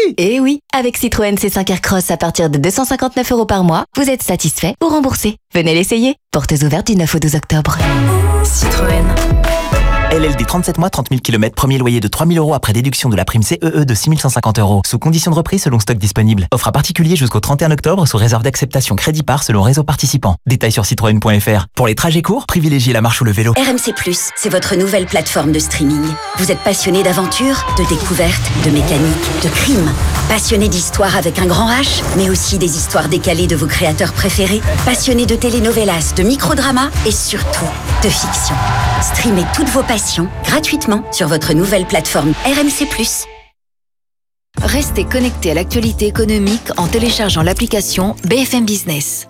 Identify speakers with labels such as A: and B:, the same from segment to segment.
A: Eh oui, avec Citroën C5 Aircross à partir de 259 € par mois, vous êtes satisfait ou remboursé. Venez l'essayer. Portes ouvertes du 9 au 12 octobre. Citroën.
B: LLD 37 mois, 30 000 km, premier loyer de 3 000 € après déduction de la prime CEE de 6 150 €. Sous condition de reprise selon stock disponible. Offre à particulier jusqu'au 31 octobre sous réserve d'acceptation crédit par selon réseau participant. Détails sur citroën.fr. Pour les trajets courts, privilégiez la marche ou le vélo.
C: RMC+, c'est votre nouvelle plateforme de streaming. Vous êtes passionné d'aventure, de découverte, de mécanique, de crime. Passionné d'histoire avec un grand H, mais aussi des histoires décalées de vos créateurs préférés. Passionné de telenovelas, de microdramas et surtout de fiction. Streamez toutes vos passions gratuitement sur votre nouvelle plateforme RMC+.
A: Restez connecté à l'actualité économique en téléchargeant l'application BFM Business.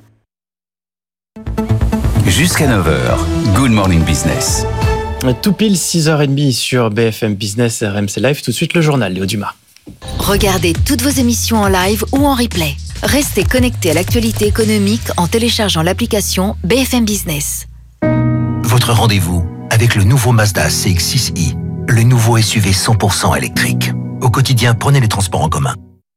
D: Jusqu'à 9h, Good Morning Business.
E: Tout pile 6h30 sur BFM Business RMC Live. Tout de suite le journal, Léo Dumas.
A: Regardez toutes vos émissions en live ou en replay. Restez connecté à l'actualité économique en téléchargeant l'application BFM Business.
F: Votre rendez-vous avec le nouveau Mazda CX-6i, le nouveau SUV 100% électrique. Au quotidien, prenez les transports en commun.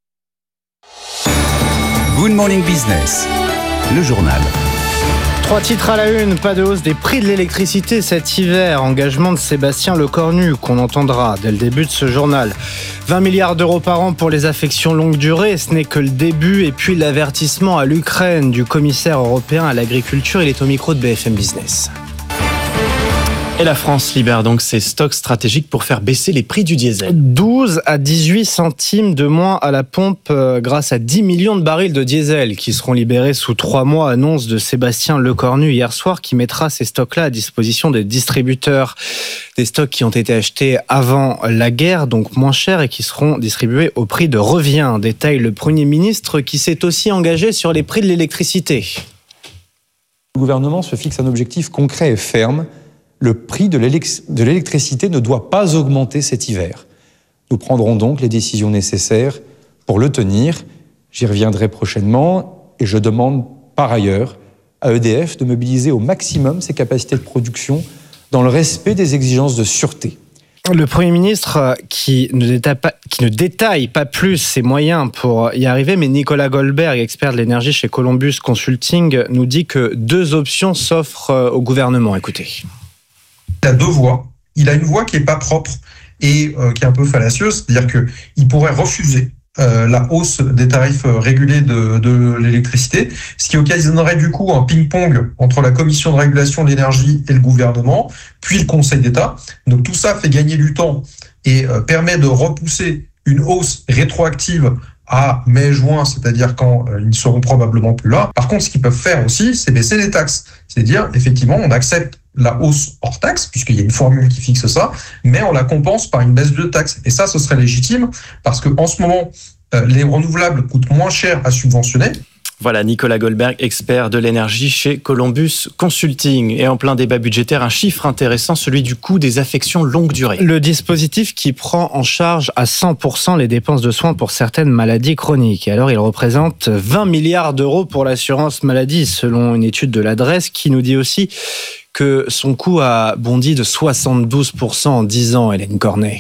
D: Good Morning Business, le journal.
E: 3 titres à la une, pas de hausse des prix de l'électricité cet hiver. Engagement de Sébastien Lecornu qu'on entendra dès le début de ce journal. 20 milliards d'euros par an pour les affections longue durée, ce n'est que le début. Et puis l'avertissement à l'Ukraine du commissaire européen à l'agriculture, il est au micro de BFM Business. Et la France libère donc ses stocks stratégiques pour faire baisser les prix du diesel. 12 à 18 centimes de moins à la pompe grâce à 10 millions de barils de diesel qui seront libérés sous 3 mois, annonce de Sébastien Lecornu hier soir, qui mettra ces stocks-là à disposition des distributeurs. Des stocks qui ont été achetés avant la guerre, donc moins chers, et qui seront distribués au prix de revient. Détaille le Premier ministre qui s'est aussi engagé sur les prix de l'électricité.
G: Le gouvernement se fixe un objectif concret et ferme. Le prix de l'électricité ne doit pas augmenter cet hiver. Nous prendrons donc les décisions nécessaires pour le tenir. J'y reviendrai prochainement et je demande par ailleurs à EDF de mobiliser au maximum ses capacités de production dans le respect des exigences de sûreté.
E: Le Premier ministre qui ne détaille pas plus ses moyens pour y arriver, mais Nicolas Goldberg, expert de l'énergie chez Columbus Consulting, nous dit que 2 options s'offrent au gouvernement. Écoutez.
H: Il a 2 voies. Il a une voie qui n'est pas propre et qui est un peu fallacieuse, c'est-à-dire qu'il pourrait refuser la hausse des tarifs régulés de l'électricité, ce qui occasionnerait du coup un ping-pong entre la Commission de régulation de l'énergie et le gouvernement, puis le Conseil d'État. Donc tout ça fait gagner du temps et permet de repousser une hausse rétroactive à mai-juin, c'est-à-dire quand ils ne seront probablement plus là. Par contre, ce qu'ils peuvent faire aussi, c'est baisser les taxes. C'est-à-dire, effectivement, on accepte la hausse hors taxe, puisqu'il y a une formule qui fixe ça, mais on la compense par une baisse de taxes. Et ça, ce serait légitime, parce qu'en ce moment, les renouvelables coûtent moins cher à subventionner.
E: Voilà, Nicolas Goldberg, expert de l'énergie chez Columbus Consulting. Et en plein débat budgétaire, un chiffre intéressant, celui du coût des affections longue durée. Le dispositif qui prend en charge à 100% les dépenses de soins pour certaines maladies chroniques. Et alors, il représente 20 milliards d'euros pour l'assurance maladie, selon une étude de l'Adresse, qui nous dit aussi que son coût a bondi de 72% en 10 ans, Hélène Cornet.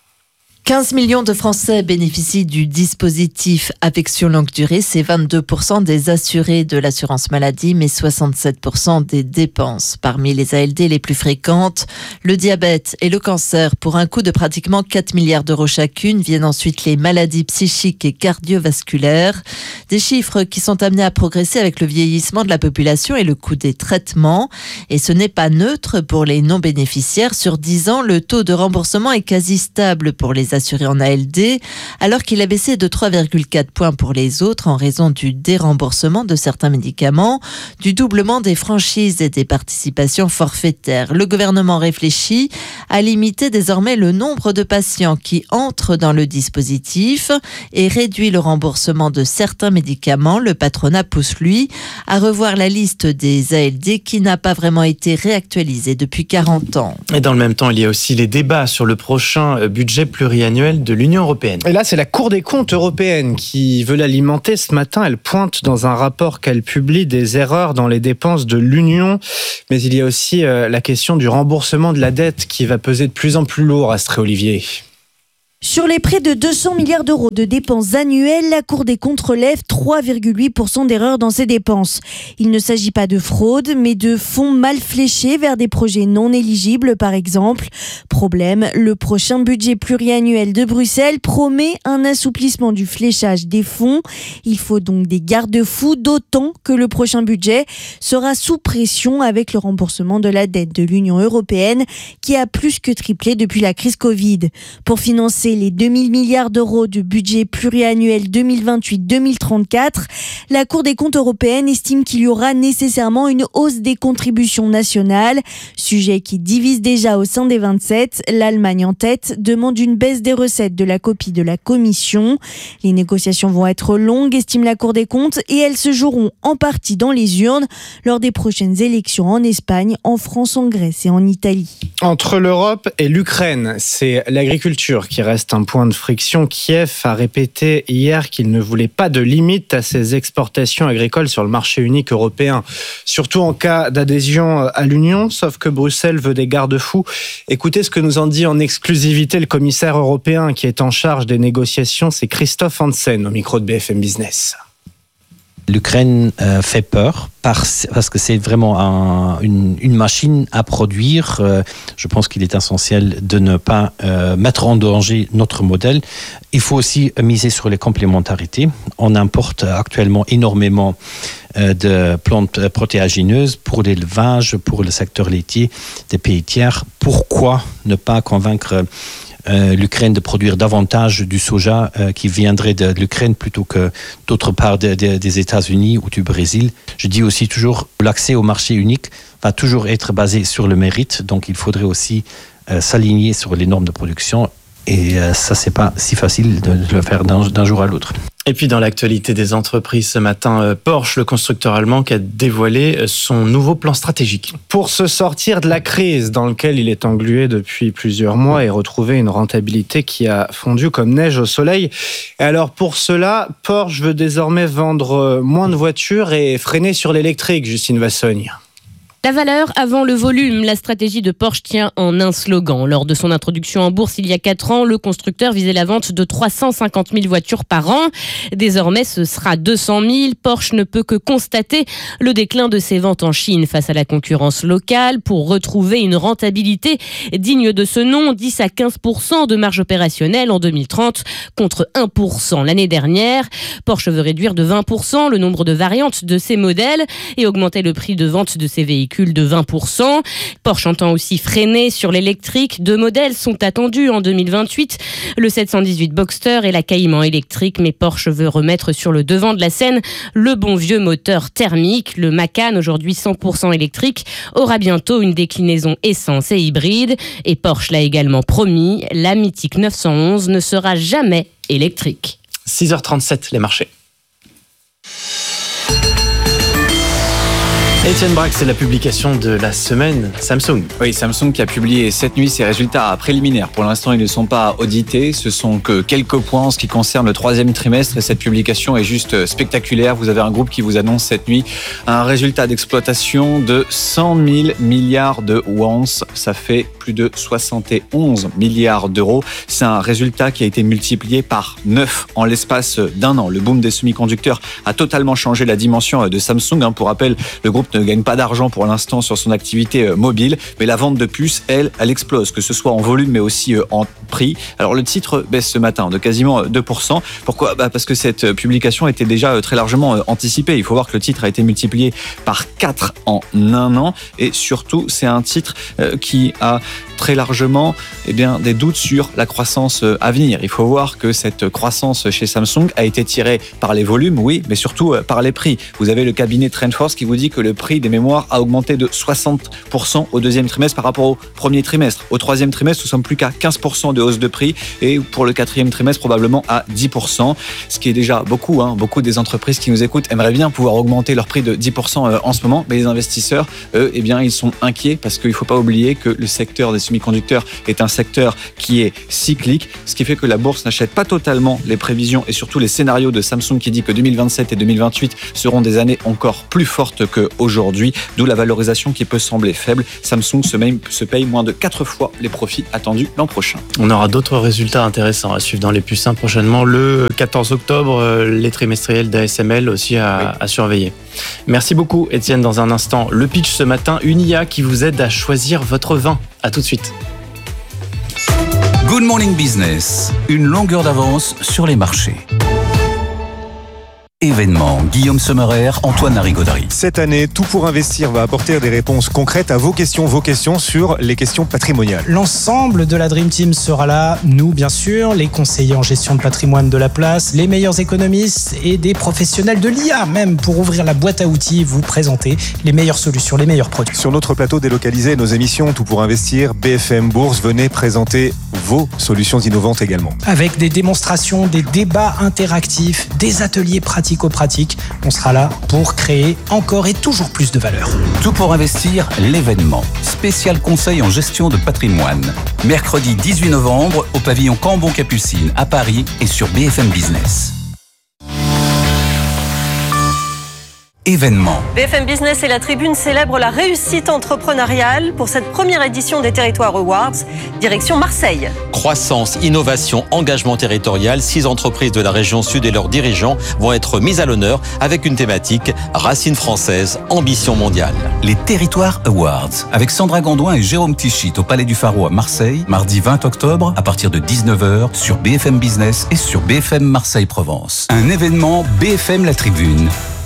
I: 15 millions de Français bénéficient du dispositif affection longue durée. C'est 22% des assurés de l'assurance maladie, mais 67% des dépenses. Parmi les ALD les plus fréquentes, le diabète et le cancer, pour un coût de pratiquement 4 milliards d'euros chacune. Viennent ensuite les maladies psychiques et cardiovasculaires. Des chiffres qui sont amenés à progresser avec le vieillissement de la population et le coût des traitements. Et ce n'est pas neutre pour les non-bénéficiaires. Sur 10 ans, le taux de remboursement est quasi stable pour les assurés en ALD, alors qu'il a baissé de 3,4 points pour les autres en raison du déremboursement de certains médicaments, du doublement des franchises et des participations forfaitaires. Le gouvernement réfléchit à limiter désormais le nombre de patients qui entrent dans le dispositif et réduit le remboursement de certains médicaments. Le patronat pousse, lui, à revoir la liste des ALD qui n'a pas vraiment été réactualisée depuis 40 ans.
E: Et dans le même temps, il y a aussi les débats sur le prochain budget pluriannuel de l'Union européenne. Et là, c'est la Cour des comptes européenne qui veut l'alimenter. Ce matin, elle pointe dans un rapport qu'elle publie des erreurs dans les dépenses de l'Union. Mais il y a aussi la question du remboursement de la dette qui va peser de plus en plus lourd, Astrée Olivier.
J: Sur les près de 200 milliards d'euros de dépenses annuelles, la Cour des comptes relève 3,8% d'erreurs dans ces dépenses. Il ne s'agit pas de fraude, mais de fonds mal fléchés vers des projets non éligibles, par exemple. Problème, le prochain budget pluriannuel de Bruxelles promet un assouplissement du fléchage des fonds. Il faut donc des garde-fous, d'autant que le prochain budget sera sous pression avec le remboursement de la dette de l'Union européenne, qui a plus que triplé depuis la crise Covid. Pour financer les 2000 milliards d'euros de budget pluriannuel 2028-2034, la Cour des comptes européenne estime qu'il y aura nécessairement une hausse des contributions nationales, sujet qui divise déjà au sein des 27. L'Allemagne en tête demande une baisse des recettes de la copie de la Commission. Les négociations vont être longues, estime la Cour des comptes, et elles se joueront en partie dans les urnes lors des prochaines élections en Espagne, en France, en Grèce et en Italie.
E: Entre l'Europe et l'Ukraine, c'est l'agriculture qui reste un point de friction. Kiev a répété hier qu'il ne voulait pas de limite à ses exportations agricoles sur le marché unique européen, surtout en cas d'adhésion à l'Union, sauf que Bruxelles veut des garde-fous. Écoutez ce que nous en dit en exclusivité le commissaire européen qui est en charge des négociations, c'est Christophe Hansen au micro de BFM Business.
K: L'Ukraine fait peur parce que c'est vraiment une machine à produire. Je pense qu'il est essentiel de ne pas mettre en danger notre modèle. Il faut aussi miser sur les complémentarités. On importe actuellement énormément de plantes protéagineuses pour l'élevage, pour le secteur laitier des pays tiers. Pourquoi ne pas convaincre l'Ukraine de produire davantage du soja qui viendrait de l'Ukraine plutôt que d'autre part des États-Unis ou du Brésil. Je dis aussi toujours l'accès au marché unique va toujours être basé sur le mérite, donc il faudrait aussi s'aligner sur les normes de production. Et ça, c'est pas si facile de le faire d'un jour à l'autre.
L: Et puis dans l'actualité des entreprises ce matin, Porsche, le constructeur allemand, qui a dévoilé son nouveau plan stratégique.
E: Pour se sortir de la crise dans laquelle il est englué depuis plusieurs mois et retrouver une rentabilité qui a fondu comme neige au soleil. Et alors pour cela, Porsche veut désormais vendre moins de voitures et freiner sur l'électrique, Justine Vassogne.
M: La valeur avant le volume, la stratégie de Porsche tient en un slogan. Lors de son introduction en bourse il y a 4 ans, le constructeur visait la vente de 350 000 voitures par an. Désormais, ce sera 200 000. Porsche ne peut que constater le déclin de ses ventes en Chine face à la concurrence locale pour retrouver une rentabilité digne de ce nom, 10 à 15% de marge opérationnelle en 2030 contre 1% l'année dernière. Porsche veut réduire de 20% le nombre de variantes de ses modèles et augmenter le prix de vente de ses véhicules de 20%. Porsche entend aussi freiner sur l'électrique. 2 modèles sont attendus en 2028, le 718 Boxster et la Cayman électrique, mais Porsche veut remettre sur le devant de la scène le bon vieux moteur thermique. Le Macan, aujourd'hui 100% électrique, aura bientôt une déclinaison essence et hybride. Et Porsche l'a également promis, la mythique 911 ne sera jamais électrique.
L: 6h37, les marchés. Étienne Braque, c'est la publication de la semaine Samsung.
N: Oui, Samsung qui a publié cette nuit ses résultats préliminaires. Pour l'instant, ils ne sont pas audités. Ce sont que quelques points en ce qui concerne le 3e trimestre et cette publication est juste spectaculaire. Vous avez un groupe qui vous annonce cette nuit un résultat d'exploitation de 100 000 milliards de wons. Ça fait plus de 71 milliards d'euros. C'est un résultat qui a été multiplié par 9 en l'espace d'un an. Le boom des semi-conducteurs a totalement changé la dimension de Samsung. Pour rappel, le groupe ne gagne pas d'argent pour l'instant sur son activité mobile, mais la vente de puces, elle explose, que ce soit en volume mais aussi en prix. Alors le titre baisse ce matin de quasiment 2%. Pourquoi ? Parce que cette publication était déjà très largement anticipée. Il faut voir que le titre a été multiplié par 4 en un an et surtout c'est un titre qui a très largement des doutes sur la croissance à venir. Il faut voir que cette croissance chez Samsung a été tirée par les volumes, oui, mais surtout par les prix. Vous avez le cabinet TrendForce qui vous dit que le prix des mémoires a augmenté de 60% au 2e trimestre par rapport au 1er trimestre. Au 3e trimestre, nous sommes plus qu'à 15% de hausse de prix et pour le 4e trimestre, probablement à 10%, ce qui est déjà beaucoup. Beaucoup des entreprises qui nous écoutent aimeraient bien pouvoir augmenter leur prix de 10% en ce moment, mais les investisseurs, eux, ils sont inquiets parce qu'il ne faut pas oublier que le secteur des semi-conducteurs est un secteur qui est cyclique, ce qui fait que la bourse n'achète pas totalement les prévisions et surtout les scénarios de Samsung qui dit que 2027 et 2028 seront des années encore plus fortes qu'aujourd'hui, d'où la valorisation qui peut sembler faible. Samsung se paye moins de 4 fois les profits attendus l'an prochain.
L: On aura d'autres résultats intéressants à suivre dans les puces prochainement. Le 14 octobre, les trimestriels d'ASML aussi à surveiller. Merci beaucoup Étienne. Dans un instant, le pitch ce matin, une IA qui vous aide à choisir votre vin. À tout de suite.
D: Good Morning Business, une longueur d'avance sur les marchés. Événement, Guillaume Sommerer, Antoine Larigauderie.
O: Cette année, Tout pour investir va apporter des réponses concrètes à vos questions sur les questions patrimoniales.
P: L'ensemble de la Dream Team sera là, nous bien sûr, les conseillers en gestion de patrimoine de la place, les meilleurs économistes et des professionnels de l'IA même pour ouvrir la boîte à outils, vous présenter les meilleures solutions, les meilleurs produits.
O: Sur notre plateau délocalisé, nos émissions Tout pour investir, BFM Bourse, venez présenter vos solutions innovantes également.
P: Avec des démonstrations, des débats interactifs, des ateliers pratico-pratiques, on sera là pour créer encore et toujours plus de valeur.
D: Tout pour investir, l'événement. Spécial conseil en gestion de patrimoine. Mercredi 18 novembre au pavillon Cambon-Capucine à Paris et sur BFM Business. Événement.
Q: BFM Business et la Tribune célèbrent la réussite entrepreneuriale pour cette première édition des Territoires Awards, direction Marseille.
R: Croissance, innovation, engagement territorial, 6 entreprises de la région sud et leurs dirigeants vont être mises à l'honneur avec une thématique racines françaises, ambition mondiale.
D: Les Territoires Awards avec Sandra Gondouin et Jérôme Tichit au Palais du Pharo à Marseille, mardi 20 octobre à partir de 19h sur BFM Business et sur BFM Marseille-Provence. Un événement BFM La Tribune.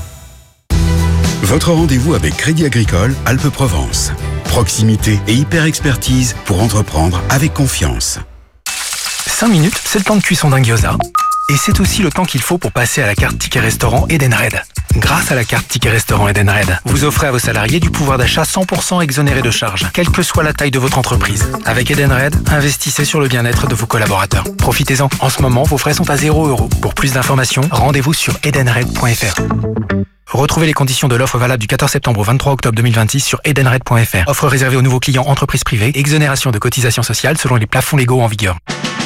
S: Votre rendez-vous avec Crédit Agricole Alpes-Provence. Proximité et hyper-expertise pour entreprendre avec confiance.
T: 5 minutes, c'est le temps de cuisson d'un gyoza. Et c'est aussi le temps qu'il faut pour passer à la carte Ticket Restaurant Edenred. Grâce à la carte Ticket Restaurant Edenred, vous offrez à vos salariés du pouvoir d'achat 100% exonéré de charges, quelle que soit la taille de votre entreprise. Avec Edenred, investissez sur le bien-être de vos collaborateurs. Profitez-en. En ce moment, vos frais sont à 0 €. Pour plus d'informations, rendez-vous sur edenred.fr. Retrouvez les conditions de l'offre valable du 14 septembre au 23 octobre 2026 sur edenred.fr. Offre réservée aux nouveaux clients entreprises privées. Exonération de cotisations sociales selon les plafonds légaux en vigueur.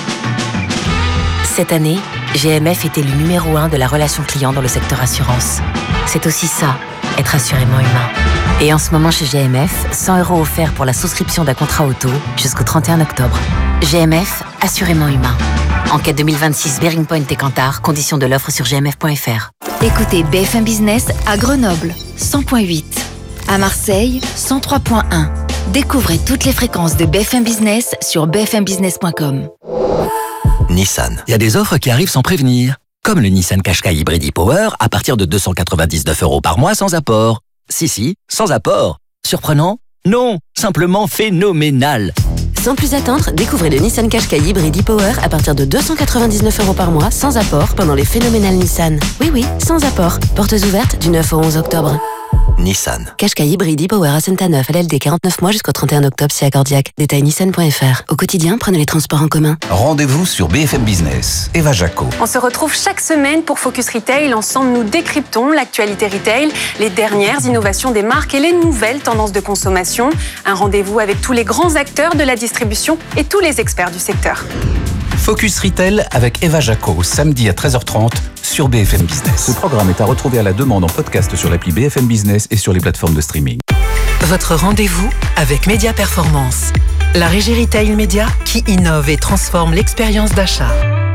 U: Cette année, GMF est élu numéro 1 de la relation client dans le secteur assurance. C'est aussi ça, être assurément humain. Et en ce moment chez GMF, 100 € offerts pour la souscription d'un contrat auto jusqu'au 31 octobre. GMF, assurément humain. Enquête 2026 Bearing Point et Kantar, conditions de l'offre sur gmf.fr.
A: Écoutez BFM Business à Grenoble, 100.8. À Marseille, 103.1. Découvrez toutes les fréquences de BFM Business sur bfmbusiness.com.
V: Nissan. Il y a des offres qui arrivent sans prévenir. Comme le Nissan Qashqai Hybrid e-Power à partir de 299 € par mois sans apport. Si, sans apport. Surprenant? Non, simplement phénoménal.
U: Sans plus attendre, découvrez le Nissan Qashqai Hybrid e-Power à partir de 299 € par mois sans apport pendant les phénoménales Nissan. Oui, sans apport. Portes ouvertes du 9 au 11 octobre.
V: Nissan.
U: Qashqai Hybrid e-Power à Saint-Neuf, LLD 49 mois jusqu'au 31 octobre si accordiaque. Détail nissan.fr. Au quotidien, prenez les transports en commun.
D: Rendez-vous sur BFM Business. Eva Jaco.
Q: On se retrouve chaque semaine pour Focus Retail. Ensemble, nous décryptons l'actualité retail, les dernières innovations des marques et les nouvelles tendances de consommation. Un rendez-vous avec tous les grands acteurs de la distribution et tous les experts du secteur.
D: Focus Retail avec Eva Jaco, samedi à 13h30 sur BFM Business. Ce programme est à retrouver à la demande en podcast sur l'appli BFM Business et sur les plateformes de streaming.
W: Votre rendez-vous avec Média Performance, la régie retail média qui innove et transforme l'expérience d'achat.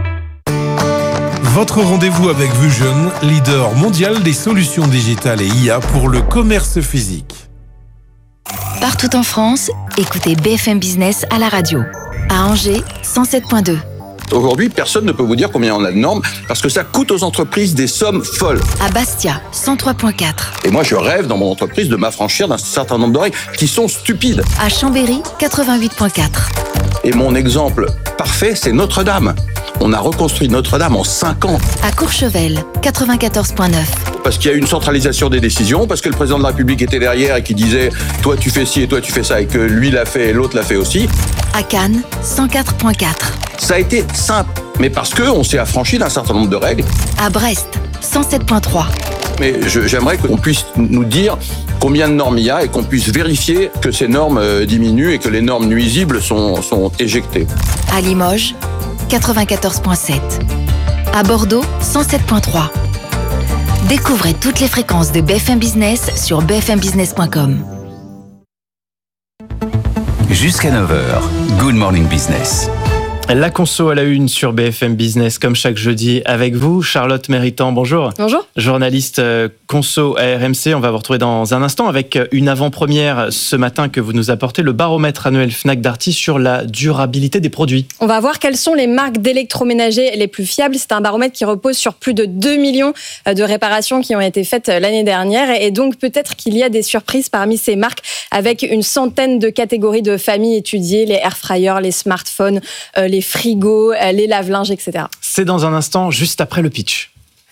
X: Votre rendez-vous avec Vusion, leader mondial des solutions digitales et IA pour le commerce physique.
A: Partout en France, écoutez BFM Business à la radio. À Angers, 107.2.
Y: Aujourd'hui, personne ne peut vous dire combien on a de normes parce que ça coûte aux entreprises des sommes folles.
A: À Bastia, 103.4.
Y: Et moi, je rêve dans mon entreprise de m'affranchir d'un certain nombre de règles qui sont stupides.
A: À Chambéry, 88.4.
Y: Et mon exemple parfait, c'est Notre-Dame. On a reconstruit Notre-Dame en 5 ans.
A: À Courchevel, 94.9.
Y: Parce qu'il y a eu une centralisation des décisions, parce que le président de la République était derrière et qui disait « toi tu fais ci et toi tu fais ça » et que lui l'a fait et l'autre l'a fait aussi.
A: À Cannes, 104.4.
Y: Ça a été simple, mais parce qu'on s'est affranchi d'un certain nombre de règles.
A: À Brest, 107.3.
Y: Mais j'aimerais qu'on puisse nous dire combien de normes il y a et qu'on puisse vérifier que ces normes diminuent et que les normes nuisibles sont éjectées.
A: À Limoges, 94.7. À Bordeaux, 107.3. Découvrez toutes les fréquences de BFM Business sur bfmbusiness.com.
D: Jusqu'à 9h, Good Morning Business.
L: La conso à la une sur BFM Business, comme chaque jeudi, avec vous, Charlotte Méritant, bonjour.
B: Bonjour.
L: Journaliste conso à RMC, on va vous retrouver dans un instant avec une avant-première ce matin que vous nous apportez, le baromètre annuel Fnac Darty sur la durabilité des produits.
B: On va voir quelles sont les marques d'électroménager les plus fiables. C'est un baromètre qui repose sur plus de 2 millions de réparations qui ont été faites l'année dernière. Et donc peut-être qu'il y a des surprises parmi ces marques avec une centaine de catégories de familles étudiées, les airfryers, les smartphones, les frigos, les lave-linges, etc.
L: C'est dans un instant, juste après le pitch.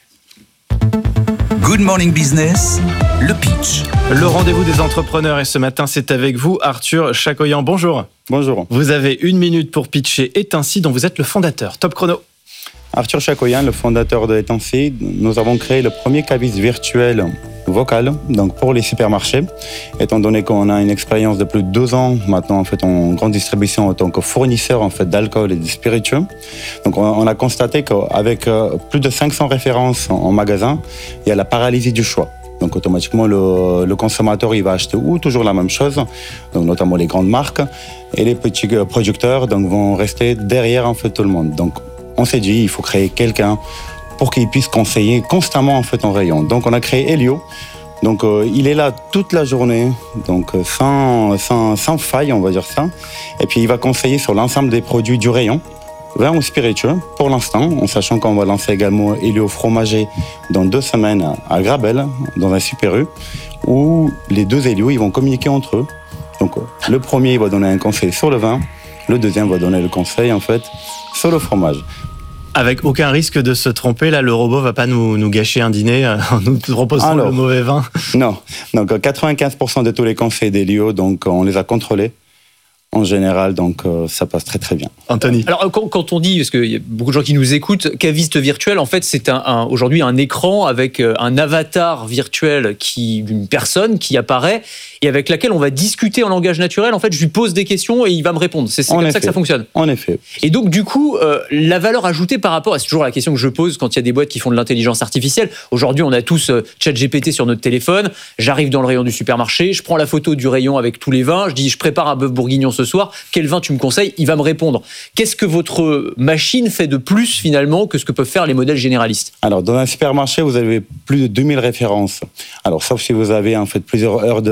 D: Good Morning Business, le pitch.
L: Le rendez-vous des entrepreneurs et ce matin, c'est avec vous, Arthur Chacoyan. Bonjour.
C: Bonjour.
L: Vous avez 1 minute pour pitcher Etinci, dont vous êtes le fondateur. Top chrono.
C: Arthur Chacoyan, le fondateur de Etinci. Nous avons créé le premier caviste virtuel vocal, donc pour les supermarchés, étant donné qu'on a une expérience de plus de 2 ans maintenant en fait en grande distribution en tant que fournisseur en fait d'alcool et de spiritueux. Donc on a constaté qu'avec plus de 500 références en magasin, il y a la paralysie du choix. Donc automatiquement le consommateur il va acheter ou toujours la même chose, donc notamment les grandes marques, et les petits producteurs donc vont rester derrière en fait tout le monde. Donc on s'est dit il faut créer quelqu'un pour qu'il puisse conseiller constamment en fait en rayon. Donc on a créé Elio. Donc il est là toute la journée, donc sans faille on va dire ça. Et puis il va conseiller sur l'ensemble des produits du rayon, vin ou spiritueux pour l'instant, en sachant qu'on va lancer également Elio fromager dans 2 semaines à Grabel, dans un Super U, où les 2 Elio ils vont communiquer entre eux. Donc le premier il va donner un conseil sur le vin, le deuxième va donner le conseil en fait sur le fromage.
L: Avec aucun risque de se tromper, là, le robot va pas nous gâcher un dîner en nous proposant le mauvais vin.
C: Non. Donc 95% de tous les conseils d'Elio, donc on les a contrôlés. En général, donc ça passe très très bien.
L: Anthony.
F: Alors quand on dit, parce qu'il y a beaucoup de gens qui nous écoutent, caviste virtuel, en fait c'est aujourd'hui un écran avec un avatar virtuel d'une personne qui apparaît et avec laquelle on va discuter en langage naturel. En fait, je lui pose des questions et il va me répondre. C'est comme ça que ça fonctionne.
C: En effet.
F: Et donc du coup, la valeur ajoutée par rapport, c'est toujours la question que je pose quand il y a des boîtes qui font de l'intelligence artificielle. Aujourd'hui, on a tous ChatGPT sur notre téléphone. J'arrive dans le rayon du supermarché, je prends la photo du rayon avec tous les vins, je dis je prépare un bœuf bourguignon ce soir, quel vin tu me conseilles? Il va me répondre. Qu'est-ce que votre machine fait de plus finalement que ce que peuvent faire les modèles généralistes?
C: Alors dans un supermarché, vous avez plus de 2000 références. Alors sauf si vous avez en fait plusieurs heures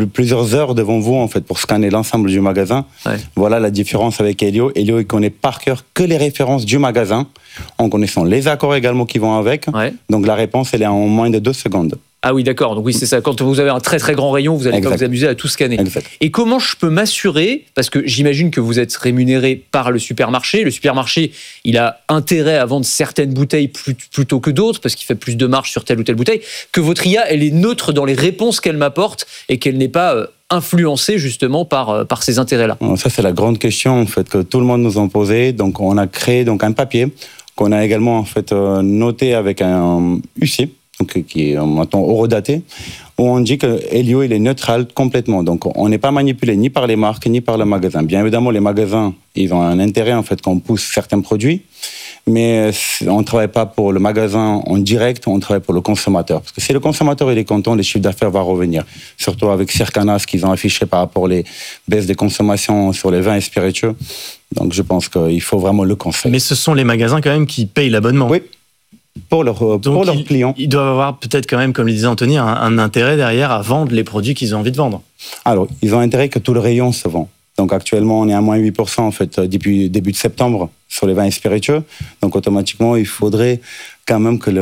C: devant vous en fait pour scanner l'ensemble du magasin. Ouais. Voilà la différence avec Elio. Elio il connaît par cœur que les références du magasin, en connaissant les accords également qui vont avec. Ouais. Donc la réponse elle est en moins de 2 secondes.
F: Ah oui, d'accord. Donc oui, c'est ça. Quand vous avez un très très grand rayon, vous n'allez pas vous amuser à tout scanner. Exact. Et comment je peux m'assurer, parce que j'imagine que vous êtes rémunéré par le supermarché. Le supermarché, il a intérêt à vendre certaines bouteilles plutôt que d'autres, parce qu'il fait plus de marge sur telle ou telle bouteille, que votre IA, elle est neutre dans les réponses qu'elle m'apporte et qu'elle n'est pas influencée justement par ces intérêts-là.
C: Ça, c'est la grande question en fait, que tout le monde nous a posée. Donc on a créé donc, un papier qu'on a également en fait, noté avec un UC, donc, qui est maintenant horodaté, où on dit que Elio il est neutral complètement. Donc on n'est pas manipulé ni par les marques ni par le magasin. Bien évidemment, les magasins ils ont un intérêt en fait qu'on pousse certains produits, mais on ne travaille pas pour le magasin en direct, on travaille pour le consommateur. Parce que si le consommateur il est content, les chiffres d'affaires vont revenir. Surtout avec Circana, ce qu'ils ont affiché par rapport aux baisses des consommations sur les vins et spiritueux. Donc je pense qu'il faut vraiment le conseil.
L: Mais ce sont les magasins quand même qui payent l'abonnement.
C: Oui. Pour leurs clients.
L: Ils doivent avoir peut-être quand même, comme le disait Anthony, un intérêt derrière à vendre les produits qu'ils ont envie de vendre.
C: Alors, ils ont intérêt que tout le rayon se vend. Donc actuellement, on est à moins 8% en fait, depuis début de septembre sur les vins et spiritueux. Donc automatiquement, il faudrait quand même que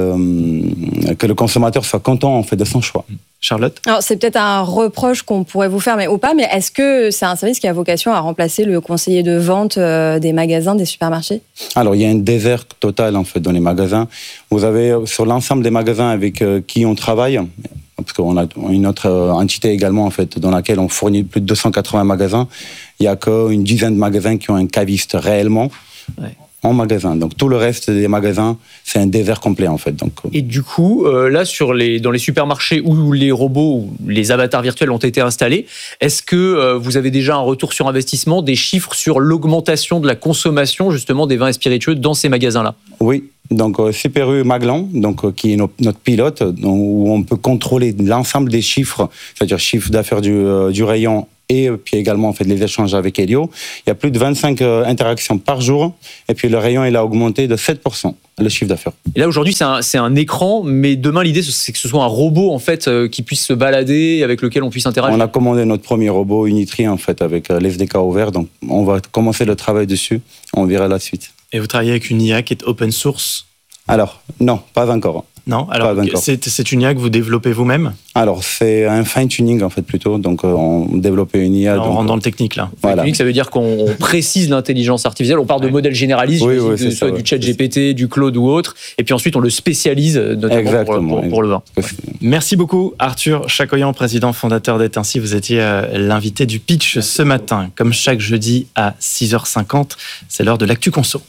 C: le consommateur soit content en fait, de son choix.
L: Charlotte ?
B: Alors, c'est peut-être un reproche qu'on pourrait vous faire, mais est-ce que c'est un service qui a vocation à remplacer le conseiller de vente des magasins, des supermarchés ?
C: Alors, il y a un désert total en fait, dans les magasins. Vous avez sur l'ensemble des magasins avec qui on travaille, parce qu'on a une autre entité également en fait, dans laquelle on fournit plus de 280 magasins, il n'y a qu'une dizaine de magasins qui ont un caviste réellement. Ouais. En magasin. Donc tout le reste des magasins, c'est un désert complet en fait. Donc,
F: et du coup, là dans les supermarchés où les robots ou les avatars virtuels ont été installés, est-ce que vous avez déjà un retour sur investissement, des chiffres sur l'augmentation de la consommation justement des vins et spiritueux dans ces magasins-là ?
C: Oui. Donc Super U Maglan, donc qui est notre pilote, où on peut contrôler l'ensemble des chiffres, c'est-à-dire chiffre d'affaires du rayon et puis également les échanges avec Helio. Il y a plus de 25 interactions par jour et puis le rayon il a augmenté de 7%. Le chiffre d'affaires.
F: Et là aujourd'hui c'est un écran, mais demain l'idée c'est que ce soit un robot en fait qui puisse se balader, avec lequel on puisse interagir.
C: On a commandé notre premier robot Unitri en fait avec l'SDK ouvert, donc on va commencer le travail dessus, on verra la suite.
L: Et vous travaillez avec une IA qui est open source ?
C: Alors non, pas encore.
L: Non, alors c'est une IA que vous développez vous-même ?
C: Alors c'est un fine-tuning en fait plutôt, donc on développe une IA.
L: Alors, on rentre dans le technique là.
F: Voilà. Ça veut dire qu'on précise l'intelligence artificielle, on part de modèles généralistes, soit du chat GPT, du Claude ou autre, et puis ensuite on le spécialise notamment pour le vin.
L: Merci beaucoup Arthur Chacoyan, président fondateur d'Etinci. Vous étiez l'invité du pitch ce matin. Comme chaque jeudi à 6h50, c'est l'heure de l'Actu Conso.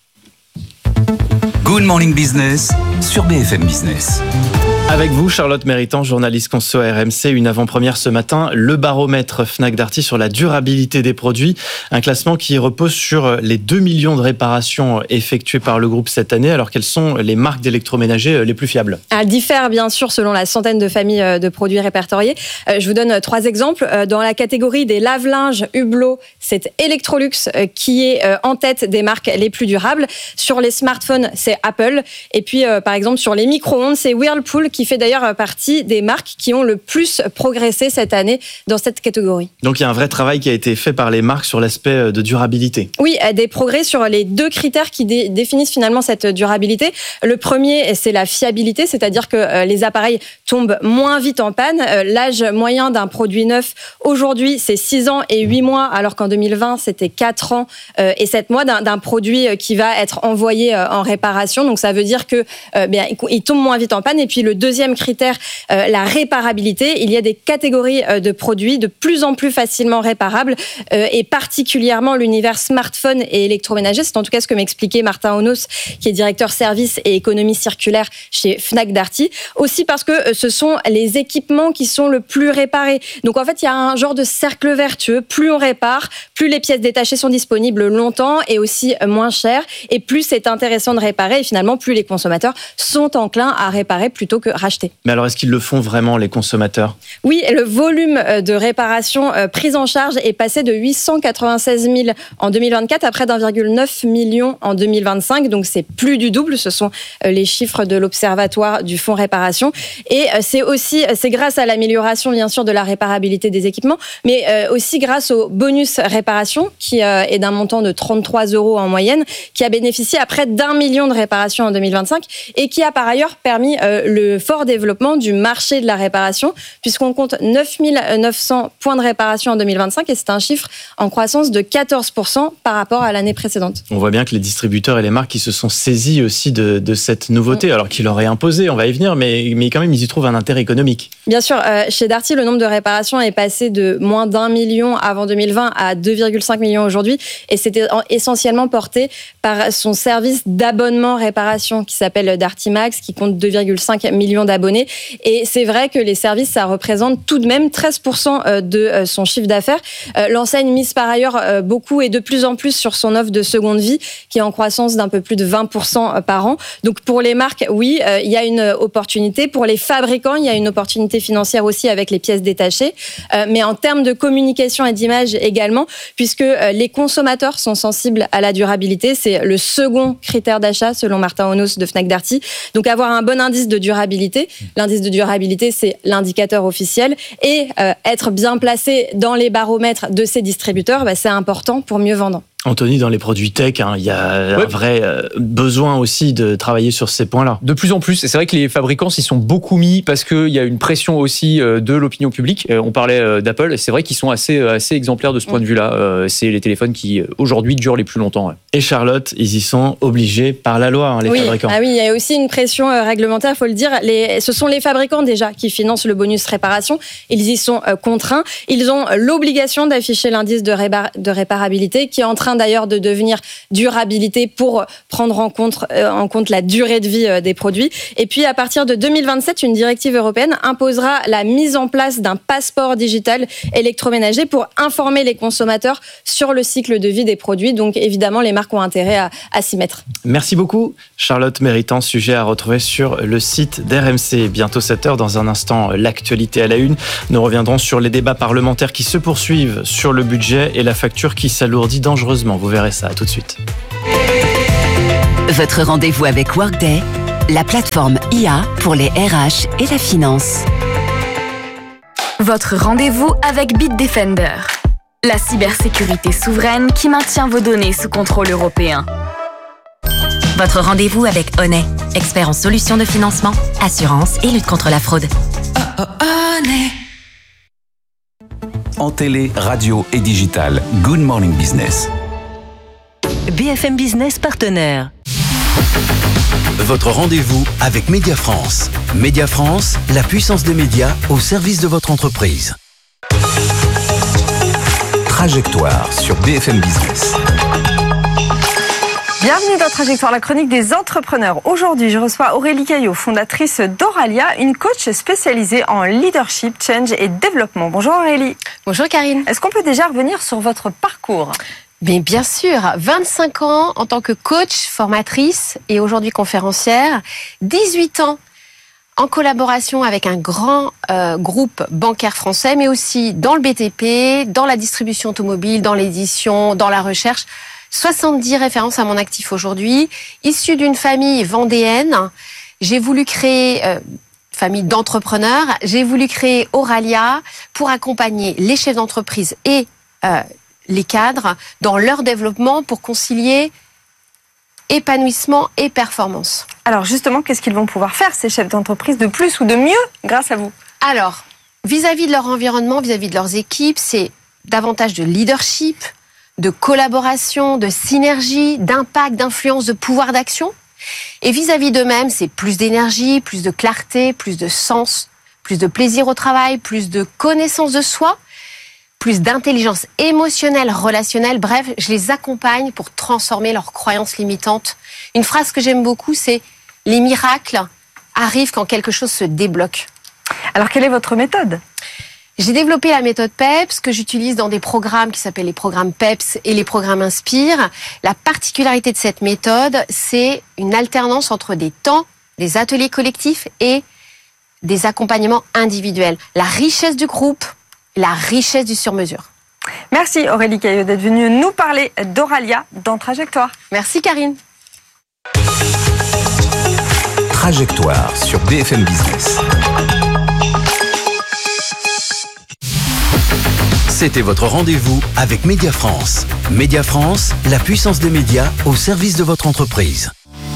D: Good Morning Business sur BFM Business.
L: Avec vous, Charlotte Méritant, journaliste conso à RMC, une avant-première ce matin, le baromètre Fnac Darty sur la durabilité des produits, un classement qui repose sur les 2 millions de réparations effectuées par le groupe cette année. Alors quelles sont les marques d'électroménager les plus fiables ?
B: Elle diffère bien sûr selon la centaine de familles de produits répertoriés. Je vous donne 3 exemples. Dans la catégorie des lave-linges Hublot, c'est Electrolux qui est en tête des marques les plus durables. Sur les smartphones, c'est Apple. Et puis par exemple sur les micro-ondes, c'est Whirlpool qui fait d'ailleurs partie des marques qui ont le plus progressé cette année dans cette catégorie.
L: Donc il y a un vrai travail qui a été fait par les marques sur l'aspect de durabilité.
B: Oui, des progrès sur les 2 critères qui définissent finalement cette durabilité. Le premier, c'est la fiabilité, c'est-à-dire que les appareils tombent moins vite en panne. L'âge moyen d'un produit neuf, aujourd'hui, c'est 6 ans et 8 mois, alors qu'en 2020, c'était 4 ans et 7 mois d'un produit qui va être envoyé en réparation. Donc ça veut dire que il tombe moins vite en panne. Et puis le deuxième critère, la réparabilité. Il y a des catégories de produits de plus en plus facilement réparables et particulièrement l'univers smartphone et électroménager. C'est en tout cas ce que m'expliquait Martin Onos, qui est directeur service et économie circulaire chez Fnac Darty. Aussi parce que ce sont les équipements qui sont le plus réparés. Donc en fait, il y a un genre de cercle vertueux. Plus on répare, plus les pièces détachées sont disponibles longtemps et aussi moins chères. Et plus c'est intéressant de réparer. Et finalement, plus les consommateurs sont enclins à réparer plutôt que racheter.
L: Mais alors, est-ce qu'ils le font vraiment, les consommateurs ?
B: Oui, le volume de réparation prise en charge est passé de 896 000 en 2024 à près d'1,9 million en 2025. Donc, c'est plus du double. Ce sont les chiffres de l'Observatoire du Fonds Réparation. Et c'est grâce à l'amélioration, bien sûr, de la réparabilité des équipements, mais aussi grâce au bonus réparation, qui est d'un montant de 33 € en moyenne, qui a bénéficié à près d'1 million de réparations en 2025 et qui a par ailleurs permis le fort développement du marché de la réparation, puisqu'on compte 9 900 points de réparation en 2025 et c'est un chiffre en croissance de 14% par rapport à l'année précédente.
L: On voit bien que les distributeurs et les marques qui se sont saisis aussi de cette nouveauté, alors qu'ils l'auraient imposé, on va y venir, mais quand même ils y trouvent un intérêt économique.
B: Bien sûr, chez Darty, le nombre de réparations est passé de moins d'1 million avant 2020 à 2,5 millions aujourd'hui et c'était essentiellement porté par son service d'abonnement réparation qui s'appelle Darty Max, qui compte 2,5 millions d'abonnés. Et c'est vrai que les services, ça représente tout de même 13% de son chiffre d'affaires. L'enseigne mise par ailleurs beaucoup et de plus en plus sur son offre de seconde vie, qui est en croissance d'un peu plus de 20% par an. Donc pour les marques, oui, il y a une opportunité. Pour les fabricants, il y a une opportunité financière aussi avec les pièces détachées. Mais en termes de communication et d'image également, puisque les consommateurs sont sensibles à la durabilité. C'est le second critère d'achat selon Martin Onos de Fnac Darty. Donc avoir un bon indice de durabilité. L'indice de durabilité, c'est l'indicateur officiel. Et être bien placé dans les baromètres de ces distributeurs, c'est important pour mieux vendre.
L: Anthony, dans les produits tech, il y a un vrai besoin aussi de travailler sur ces points-là.
F: De plus en plus, et c'est vrai que les fabricants s'y sont beaucoup mis parce qu'il y a une pression aussi de l'opinion publique. On parlait d'Apple, et c'est vrai qu'ils sont assez exemplaires de ce point de vue-là. C'est les téléphones qui, aujourd'hui, durent les plus longtemps. Ouais.
L: Et Charlotte, ils y sont obligés par la loi, les fabricants.
B: Ah oui, il y a aussi une pression réglementaire, il faut le dire. Ce sont les fabricants déjà qui financent le bonus réparation. Ils y sont contraints. Ils ont l'obligation d'afficher l'indice de réparabilité qui est en train train d'ailleurs de devenir durabilité pour prendre en compte la durée de vie des produits. Et puis à partir de 2027, une directive européenne imposera la mise en place d'un passeport digital électroménager pour informer les consommateurs sur le cycle de vie des produits. Donc évidemment, les marques ont intérêt à s'y mettre.
L: Merci beaucoup Charlotte Méritant, sujet à retrouver sur le site d'RMC. Bientôt 7h, dans un instant, l'actualité à la une. Nous reviendrons sur les débats parlementaires qui se poursuivent sur le budget et la facture qui s'alourdit dangereusement. Vous verrez ça, à tout de suite.
A: Votre rendez-vous avec Workday, la plateforme IA pour les RH et la finance.
G: Votre rendez-vous avec Bitdefender, la cybersécurité souveraine qui maintient vos données sous contrôle européen.
U: Votre rendez-vous avec Honey, expert en solutions de financement, assurance et lutte contre la fraude.
D: En télé, radio et digital, Good Morning Business.
U: BFM Business partenaire.
V: Votre rendez-vous avec Média France. Média France, la puissance des médias au service de votre entreprise.
D: Trajectoire sur BFM Business.
H: Bienvenue dans Trajectoire, la chronique des entrepreneurs. Aujourd'hui, je reçois Aurélie Caillot, fondatrice d'Auralia, une coach spécialisée en leadership, change et développement. Bonjour Aurélie.
I: Bonjour Karine.
H: Est-ce qu'on peut déjà revenir sur votre parcours ?
I: Mais bien sûr, 25 ans en tant que coach, formatrice et aujourd'hui conférencière, 18 ans en collaboration avec un grand groupe bancaire français, mais aussi dans le BTP, dans la distribution automobile, dans l'édition, dans la recherche. 70 références à mon actif aujourd'hui. Issue d'une famille vendéenne, j'ai voulu créer, famille d'entrepreneurs, j'ai voulu créer Auralia pour accompagner les chefs d'entreprise et les cadres dans leur développement pour concilier épanouissement et performance.
H: Alors justement, qu'est-ce qu'ils vont pouvoir faire, ces chefs d'entreprise, de plus ou de mieux grâce à vous ?
I: Alors, vis-à-vis de leur environnement, vis-à-vis de leurs équipes, c'est davantage de leadership, de collaboration, de synergie, d'impact, d'influence, de pouvoir d'action. Et vis-à-vis d'eux-mêmes, c'est plus d'énergie, plus de clarté, plus de sens, plus de plaisir au travail, plus de connaissance de soi, plus d'intelligence émotionnelle, relationnelle. Bref, je les accompagne pour transformer leurs croyances limitantes. Une phrase que j'aime beaucoup, c'est « Les miracles arrivent quand quelque chose se débloque ».
H: Alors, quelle est votre méthode ?
I: J'ai développé la méthode PEPS que j'utilise dans des programmes qui s'appellent les programmes PEPS et les programmes Inspire. La particularité de cette méthode, c'est une alternance entre des temps, des ateliers collectifs et des accompagnements individuels. La richesse du groupe, la richesse du sur-mesure.
H: Merci Aurélie Caillot d'être venue nous parler d'Auralia dans Trajectoire.
I: Merci Karine.
D: Trajectoire sur BFM Business.
V: C'était votre rendez-vous avec Média France. Média France, la puissance des médias au service de votre entreprise.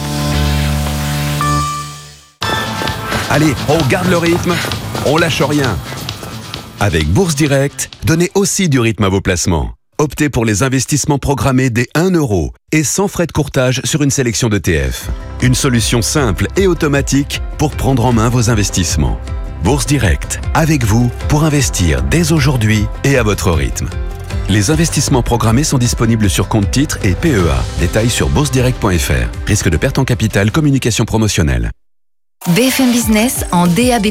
J: Allez, on garde le rythme, on lâche rien. Avec Bourse Direct, donnez aussi du rythme à vos placements. Optez pour les investissements programmés dès 1 € et sans frais de courtage sur une sélection d'ETF. Une solution simple et automatique pour prendre en main vos investissements. Bourse Direct, avec vous pour investir dès aujourd'hui et à votre rythme. Les investissements programmés sont disponibles sur compte titres et PEA. Détails sur boursedirect.fr. Risque de perte en capital, communication promotionnelle.
A: BFM Business en DAB+.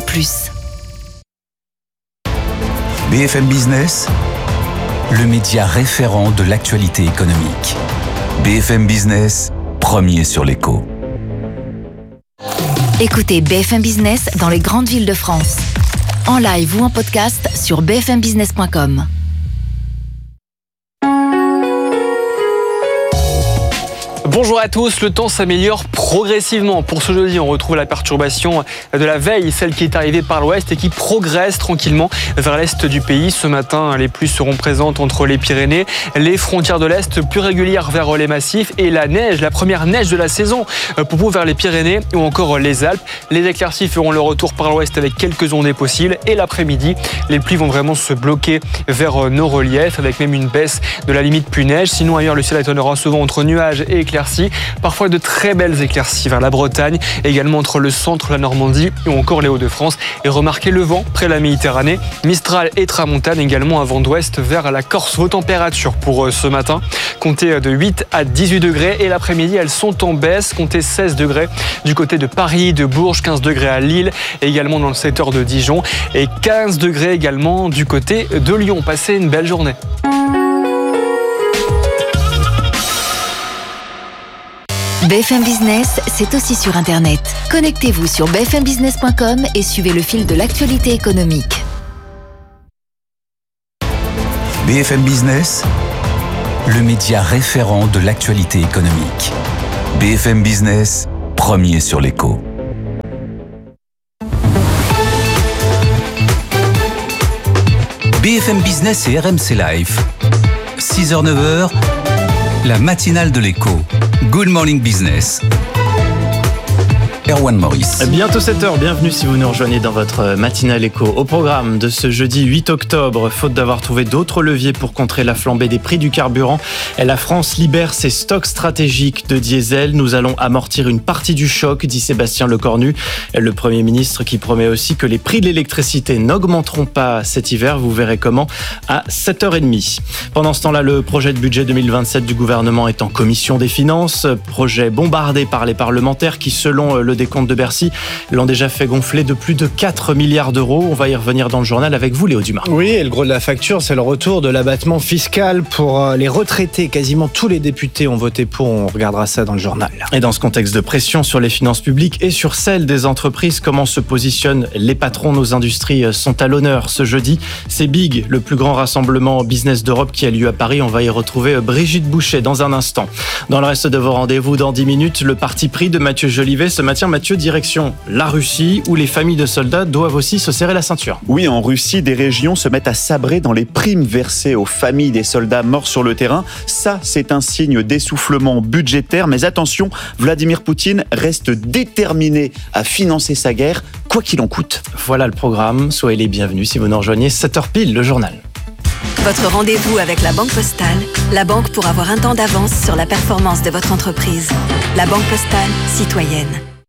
D: BFM Business, le média référent de l'actualité économique. BFM Business, premier sur l'écho.
A: Écoutez BFM Business dans les grandes villes de France. En live ou en podcast sur bfmbusiness.com.
K: Bonjour à tous, le temps s'améliore progressivement. Pour ce jeudi, on retrouve la perturbation de la veille, celle qui est arrivée par l'ouest et qui progresse tranquillement vers l'est du pays. Ce matin, les pluies seront présentes entre les Pyrénées, les frontières de l'est, plus régulières vers les massifs et la neige, la première neige de la saison, pour vers les Pyrénées ou encore les Alpes. Les éclaircies feront leur retour par l'ouest avec quelques ondées possibles et l'après-midi, les pluies vont vraiment se bloquer vers nos reliefs avec même une baisse de la limite pluie-neige. Sinon ailleurs, le ciel alternera souvent entre nuages et éclaircies éclaircies, parfois de très belles éclaircies vers la Bretagne, également entre le centre, la Normandie ou encore les Hauts-de-France. Et remarquez le vent près de la Méditerranée, Mistral et Tramontane, également un vent d'ouest vers la Corse. Vos températures pour ce matin, comptez de 8 à 18 degrés et l'après-midi elles sont en baisse, comptez 16 degrés du côté de Paris, de Bourges, 15 degrés à Lille, également dans le secteur de Dijon et 15 degrés également du côté de Lyon. Passez une belle journée.
A: BFM Business, c'est aussi sur Internet. Connectez-vous sur bfmbusiness.com et suivez le fil de l'actualité économique.
D: BFM Business, le média référent de l'actualité économique. BFM Business, premier sur l'écho. BFM Business et RMC Live. 6h-9h, la matinale de l'écho. Good Morning Business. Erwan Maurice.
L: Bientôt 7h, bienvenue si vous nous rejoignez dans votre matinale écho. Au programme de ce jeudi 8 octobre, faute d'avoir trouvé d'autres leviers pour contrer la flambée des prix du carburant, la France libère ses stocks stratégiques de diesel. Nous allons amortir une partie du choc, dit Sébastien Lecornu, le Premier ministre, qui promet aussi que les prix de l'électricité n'augmenteront pas cet hiver. Vous verrez comment à 7h30. Pendant ce temps-là, le projet de budget 2027 du gouvernement est en commission des finances. Projet bombardé par les parlementaires qui, selon le décompte de Bercy, l'ont déjà fait gonfler de plus de 4 milliards d'euros. On va y revenir dans le journal avec vous, Léo Dumas.
E: Oui, et le gros de la facture, c'est le retour de l'abattement fiscal pour les retraités. Quasiment tous les députés ont voté pour. On regardera ça dans le journal.
L: Et dans ce contexte de pression sur les finances publiques et sur celles des entreprises, comment se positionnent les patrons? Nos industries sont à l'honneur ce jeudi. C'est Big, le plus grand rassemblement business d'Europe qui a lieu à Paris. On va y retrouver Brigitte Boucher dans un instant. Dans le reste de vos rendez-vous, dans 10 minutes, le parti pris de Mathieu Jolivet ce matin. Mathieu, direction la Russie, où les familles de soldats doivent aussi se serrer la ceinture.
M: Oui, en Russie, des régions se mettent à sabrer dans les primes versées aux familles des soldats morts sur le terrain. Ça, c'est un signe d'essoufflement budgétaire. Mais attention, Vladimir Poutine reste déterminé à financer sa guerre, quoi qu'il en coûte.
L: Voilà le programme. Soyez les bienvenus si vous nous rejoignez. 7h pile, le journal.
A: Votre rendez-vous avec la Banque Postale, la banque pour avoir un temps d'avance sur la performance de votre entreprise. La Banque Postale, citoyenne.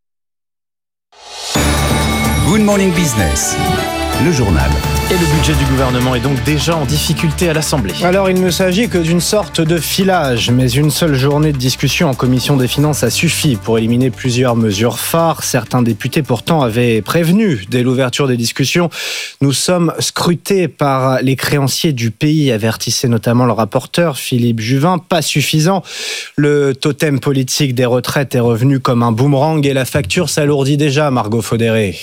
D: Good Morning Business, le journal.
L: Et le budget du gouvernement est donc déjà en difficulté à l'Assemblée.
E: Alors, il ne s'agit que d'une sorte de filage, mais une seule journée de discussion en commission des finances a suffi pour éliminer plusieurs mesures phares. Certains députés pourtant avaient prévenu dès l'ouverture des discussions. Nous sommes scrutés par les créanciers du pays, avertissait notamment le rapporteur Philippe Juvin. Pas suffisant. Le totem politique des retraites est revenu comme un boomerang et la facture s'alourdit déjà, Margot Faudéré.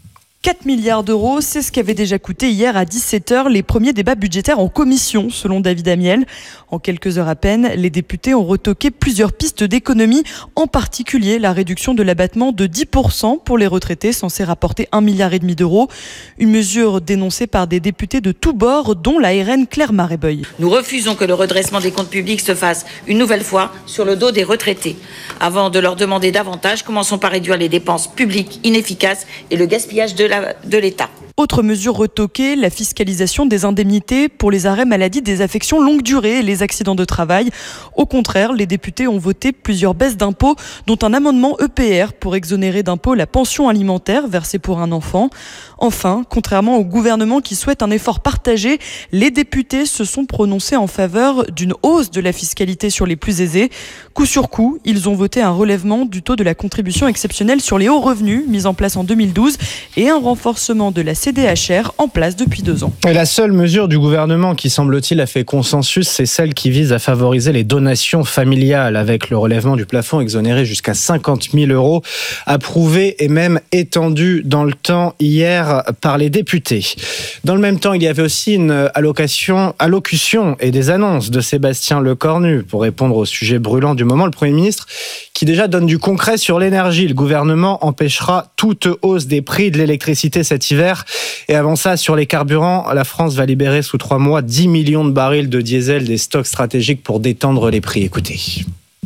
N: 4 milliards d'euros, c'est ce qu'avait déjà coûté hier à 17h les premiers débats budgétaires en commission, selon David Amiel. En quelques heures à peine, les députés ont retoqué plusieurs pistes d'économie, en particulier la réduction de l'abattement de 10% pour les retraités, censé rapporter 1,5 milliard d'euros. Une mesure dénoncée par des députés de tous bords, dont la RN Claire Maréboeil.
O: Nous refusons que le redressement des comptes publics se fasse une nouvelle fois sur le dos des retraités. Avant de leur demander davantage, commençons par réduire les dépenses publiques inefficaces et le gaspillage de l'État.
N: Autre mesure retoquée, la fiscalisation des indemnités pour les arrêts maladie des affections longue durée et les accidents de travail. Au contraire, les députés ont voté plusieurs baisses d'impôts, dont un amendement EPR pour exonérer d'impôts la pension alimentaire versée pour un enfant. Enfin, contrairement au gouvernement qui souhaite un effort partagé, les députés se sont prononcés en faveur d'une hausse de la fiscalité sur les plus aisés. Coup sur coup, ils ont voté un relèvement du taux de la contribution exceptionnelle sur les hauts revenus, mise en place en 2012, et un renforcement de la CDHR en place depuis 2 ans.
E: Et la seule mesure du gouvernement qui, semble-t-il, a fait consensus, c'est celle qui vise à favoriser les donations familiales avec le relèvement du plafond exonéré jusqu'à 50 000 euros, approuvé et même étendu dans le temps hier par les députés. Dans le même temps, il y avait aussi une allocution et des annonces de Sébastien Lecornu pour répondre au sujet brûlant du moment. Le Premier ministre qui déjà donne du concret sur l'énergie. Le gouvernement empêchera toute hausse des prix de l'électricité cet hiver. Et avant ça, sur les carburants, la France va libérer sous 3 mois 10 millions de barils de diesel, des stocks stratégiques pour détendre les prix. Écoutez.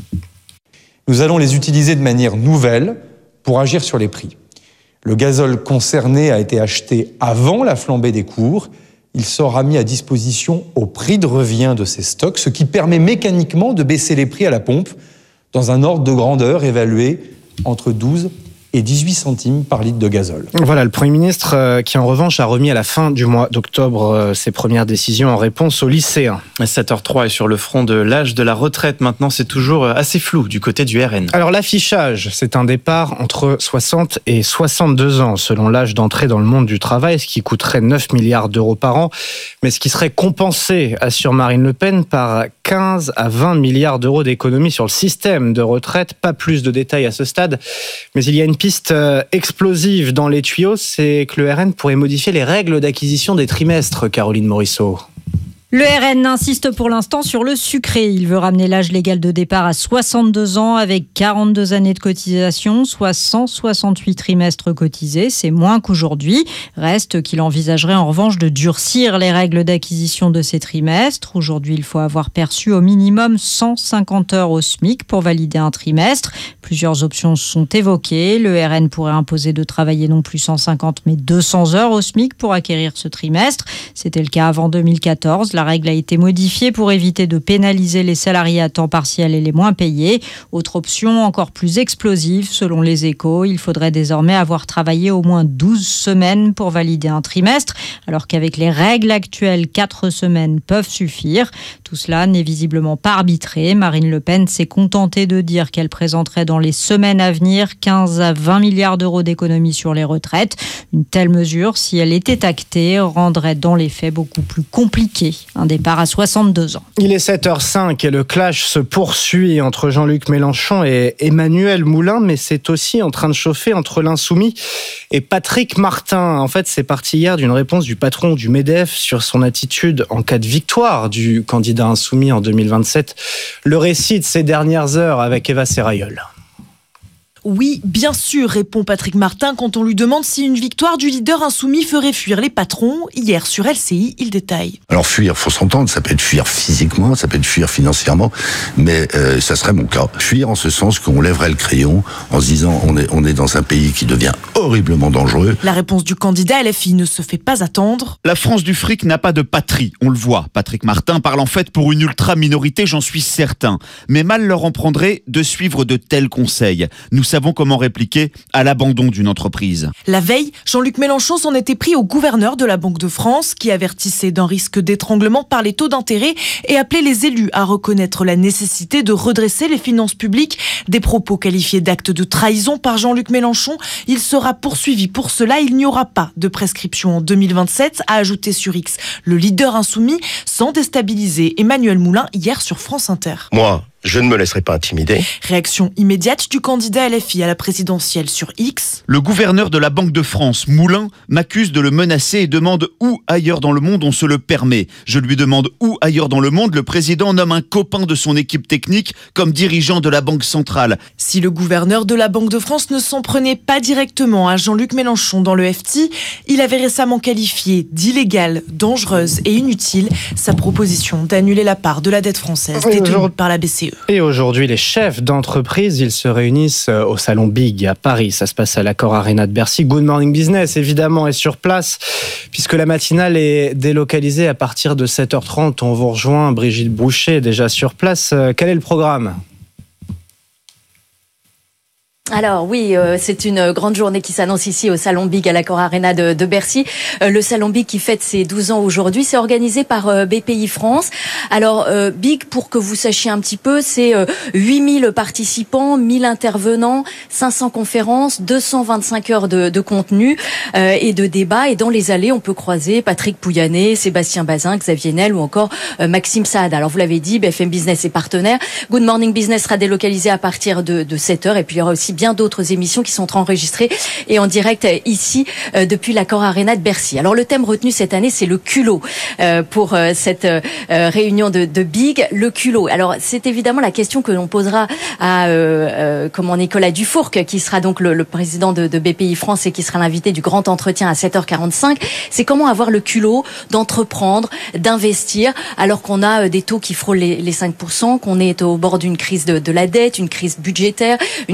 P: Nous allons les utiliser de manière nouvelle pour agir sur les prix. Le gazole concerné a été acheté avant la flambée des cours. Il sera mis à disposition au prix de revient de ces stocks, ce qui permet mécaniquement de baisser les prix à la pompe, dans un ordre de grandeur évalué entre 12 et 18 centimes par litre de gazole.
E: Voilà, le Premier ministre qui en revanche a remis à la fin du mois d'octobre ses premières décisions en réponse aux lycéens.
L: 7h03 et sur le front de l'âge de la retraite, maintenant c'est toujours assez flou du côté du RN.
E: Alors l'affichage, c'est un départ entre 60 et 62 ans selon l'âge d'entrée dans le monde du travail, ce qui coûterait 9 milliards d'euros par an, mais ce qui serait compensé, assure Marine Le Pen, par 15 à 20 milliards d'euros d'économies sur le système de retraite. Pas plus de détails à ce stade, mais il y a une piste explosive dans les tuyaux, c'est que le RN pourrait modifier les règles d'acquisition des trimestres, Caroline Morisseau.
Q: Le RN insiste pour l'instant sur le sucré. Il veut ramener l'âge légal de départ à 62 ans avec 42 années de cotisation, soit 168 trimestres cotisés. C'est moins qu'aujourd'hui. Reste qu'il envisagerait en revanche de durcir les règles d'acquisition de ces trimestres. Aujourd'hui, il faut avoir perçu au minimum 150 heures au SMIC pour valider un trimestre. Plusieurs options sont évoquées. Le RN pourrait imposer de travailler non plus 150 mais 200 heures au SMIC pour acquérir ce trimestre. C'était le cas avant 2014. La règle a été modifiée pour éviter de pénaliser les salariés à temps partiel et les moins payés. Autre option encore plus explosive, selon les Échos, il faudrait désormais avoir travaillé au moins 12 semaines pour valider un trimestre, alors qu'avec les règles actuelles, 4 semaines peuvent suffire. Tout cela n'est visiblement pas arbitré. Marine Le Pen s'est contentée de dire qu'elle présenterait dans les semaines à venir 15 à 20 milliards d'euros d'économies sur les retraites. Une telle mesure, si elle était actée, rendrait dans les faits beaucoup plus compliqué un départ à 62 ans.
E: Il est 7h05 et le clash se poursuit entre Jean-Luc Mélenchon et Emmanuel Moulin, mais c'est aussi en train de chauffer entre l'Insoumis et Patrick Martin. En fait, c'est parti hier d'une réponse du patron du MEDEF sur son attitude en cas de victoire du candidat Insoumis en 2027. Le récit de ces dernières heures avec Eva Serrayol.
N: Oui, bien sûr, répond Patrick Martin quand on lui demande si une victoire du leader insoumis ferait fuir les patrons. Hier, sur LCI, il détaille.
R: Alors fuir, faut s'entendre, ça peut être fuir physiquement, ça peut être fuir financièrement, mais ça serait mon cas. Fuir en ce sens qu'on lèverait le crayon en se disant on est dans un pays qui devient horriblement dangereux.
N: La réponse du candidat LFI ne se fait pas attendre.
M: La France du fric n'a pas de patrie, on le voit. Patrick Martin parle en fait pour une ultra-minorité, j'en suis certain. Mais mal leur en prendrait de suivre de tels conseils. Nous savons comment répliquer à l'abandon d'une entreprise.
N: La veille, Jean-Luc Mélenchon s'en était pris au gouverneur de la Banque de France qui avertissait d'un risque d'étranglement par les taux d'intérêt et appelait les élus à reconnaître la nécessité de redresser les finances publiques. Des propos qualifiés d'actes de trahison par Jean-Luc Mélenchon. Il sera poursuivi pour cela. Il n'y aura pas de prescription en 2027, a ajouté sur X le leader insoumis, sans déstabiliser Emmanuel Moulin hier sur France Inter.
R: Moi, je ne me laisserai pas intimider.
N: Réaction immédiate du candidat LFI à la présidentielle sur X.
M: Le gouverneur de la Banque de France, Moulin, m'accuse de le menacer et demande où ailleurs dans le monde on se le permet. Je lui demande où ailleurs dans le monde le président nomme un copain de son équipe technique comme dirigeant de la Banque centrale.
N: Si le gouverneur de la Banque de France ne s'en prenait pas directement à Jean-Luc Mélenchon dans le FT, il avait récemment qualifié d'illégale, dangereuse et inutile sa proposition d'annuler la part de la dette française détenue par la BCE.
E: Et aujourd'hui, les chefs d'entreprise, ils se réunissent au Salon Big à Paris. Ça se passe à l'Accor Arena de Bercy. Good Morning Business, évidemment, est sur place, puisque la matinale est délocalisée à partir de 7h30. On vous rejoint, Brigitte Boucher, déjà sur place. Quel est le programme ?
S: Alors oui, c'est une grande journée qui s'annonce ici au Salon Big à l'Accor Arena de Bercy. Le Salon Big qui fête ses 12 ans aujourd'hui, c'est organisé par BPI France. Alors Big, pour que vous sachiez un petit peu, c'est 8000 participants, 1000 intervenants, 500 conférences, 225 heures de contenu et de débat. Et dans les allées, on peut croiser Patrick Pouyanné, Sébastien Bazin, Xavier Niel ou encore Maxime Saad. Alors vous l'avez dit, BFM Business est partenaire. Good Morning Business sera délocalisé à partir de 7h. Et puis il y aura aussi bien d'autres émissions qui sont enregistrées et en direct ici depuis l'Accor Arena de Bercy. Alors le thème retenu cette année, c'est le culot pour cette réunion de Big, le culot. Alors c'est évidemment la question que l'on posera à Nicolas Dufourcq, qui sera donc le président de BPI France et qui sera l'invité du grand entretien à 7h45. C'est comment avoir le culot d'entreprendre, d'investir, alors qu'on a des taux qui frôlent les 5%, qu'on est au bord d'une crise de la dette, une crise budgétaire, une crise démographique,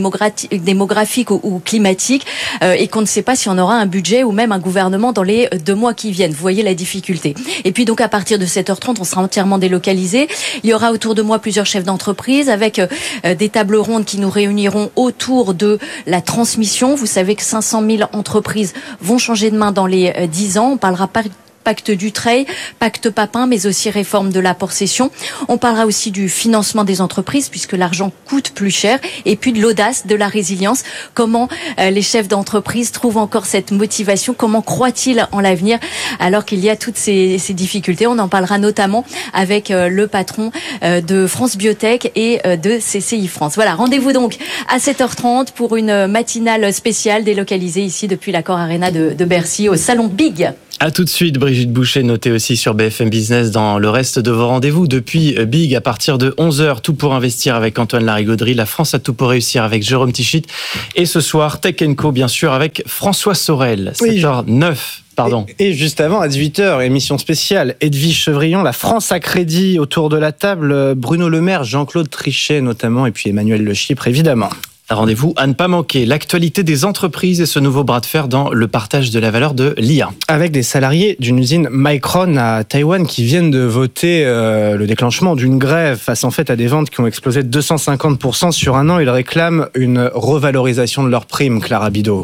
S: démographique ou climatique, et qu'on ne sait pas si on aura un budget ou même un gouvernement dans les 2 mois qui viennent. Vous voyez la difficulté. Et puis donc à partir de 7h30, on sera entièrement délocalisé. Il y aura autour de moi plusieurs chefs d'entreprise avec des tables rondes qui nous réuniront autour de la transmission. Vous savez que 500 000 entreprises vont changer de main dans les 10 ans. On parlera pas pacte Dutreil, pacte Papin, mais aussi réforme de l'apport-cession. On parlera aussi du financement des entreprises, puisque l'argent coûte plus cher, et puis de l'audace, de la résilience. Comment les chefs d'entreprise trouvent encore cette motivation? Comment croient-ils en l'avenir alors qu'il y a toutes ces difficultés? On en parlera notamment avec le patron de France Biotech et de CCI France. Voilà, rendez-vous donc à 7h30 pour une matinale spéciale délocalisée ici depuis l'Accor Arena de Bercy au Salon Big.
L: À tout de suite, Brigitte Boucher, notée aussi sur BFM Business dans le reste de vos rendez-vous. Depuis Big, à partir de 11h, tout pour investir avec Antoine Larigauderie. La France a tout pour réussir avec Jérôme Tichit. Et ce soir, Tech & Co, bien sûr, avec François Sorel. 7h09. Pardon.
E: Et juste avant, à 18h, émission spéciale, Edwige Chevrillon, la France à crédit autour de la table, Bruno Le Maire, Jean-Claude Trichet notamment, et puis Emmanuel Le Chypre, évidemment.
L: Rendez-vous à ne pas manquer, l'actualité des entreprises et ce nouveau bras de fer dans le partage de la valeur de l'IA.
E: Avec des salariés d'une usine Micron à Taïwan qui viennent de voter le déclenchement d'une grève face en fait à des ventes qui ont explosé de 250% sur un an. Ils réclament une revalorisation de leurs primes, Clara Bidot.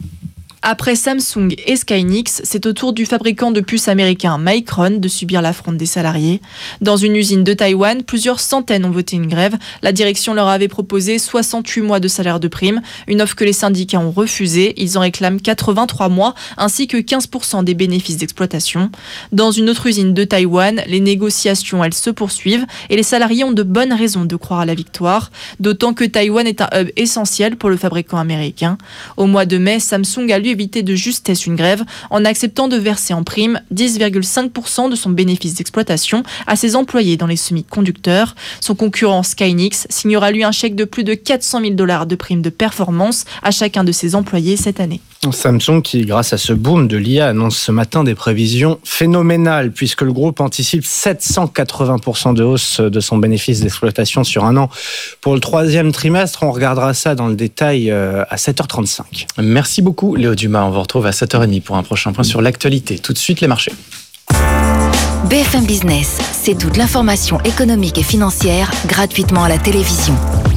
C: Après Samsung et Skynix, c'est au tour du fabricant de puces américain Micron de subir l'affront des salariés. Dans une usine de Taïwan, plusieurs centaines ont voté une grève. La direction leur avait proposé 68 mois de salaire de prime, une offre que les syndicats ont refusée. Ils en réclament 83 mois, ainsi que 15% des bénéfices d'exploitation. Dans une autre usine de Taïwan, les négociations, elles se poursuivent et les salariés ont de bonnes raisons de croire à la victoire, d'autant que Taïwan est un hub essentiel pour le fabricant américain. Au mois de mai, Samsung a éviter de justesse une grève en acceptant de verser en prime 10,5% de son bénéfice d'exploitation à ses employés dans les semi-conducteurs. Son concurrent Skynix signera lui un chèque de plus de $400 000 de prime de performance à chacun de ses employés cette année.
E: Samsung qui, grâce à ce boom de l'IA, annonce ce matin des prévisions phénoménales puisque le groupe anticipe 780% de hausse de son bénéfice d'exploitation sur un an pour le 3e trimestre. On regardera ça dans le détail à 7h35.
L: Merci beaucoup Léo Dumas, on vous retrouve à 7h30 pour un prochain point sur l'actualité. Tout de suite les marchés.
A: BFM Business, c'est toute l'information économique et financière gratuitement à la télévision.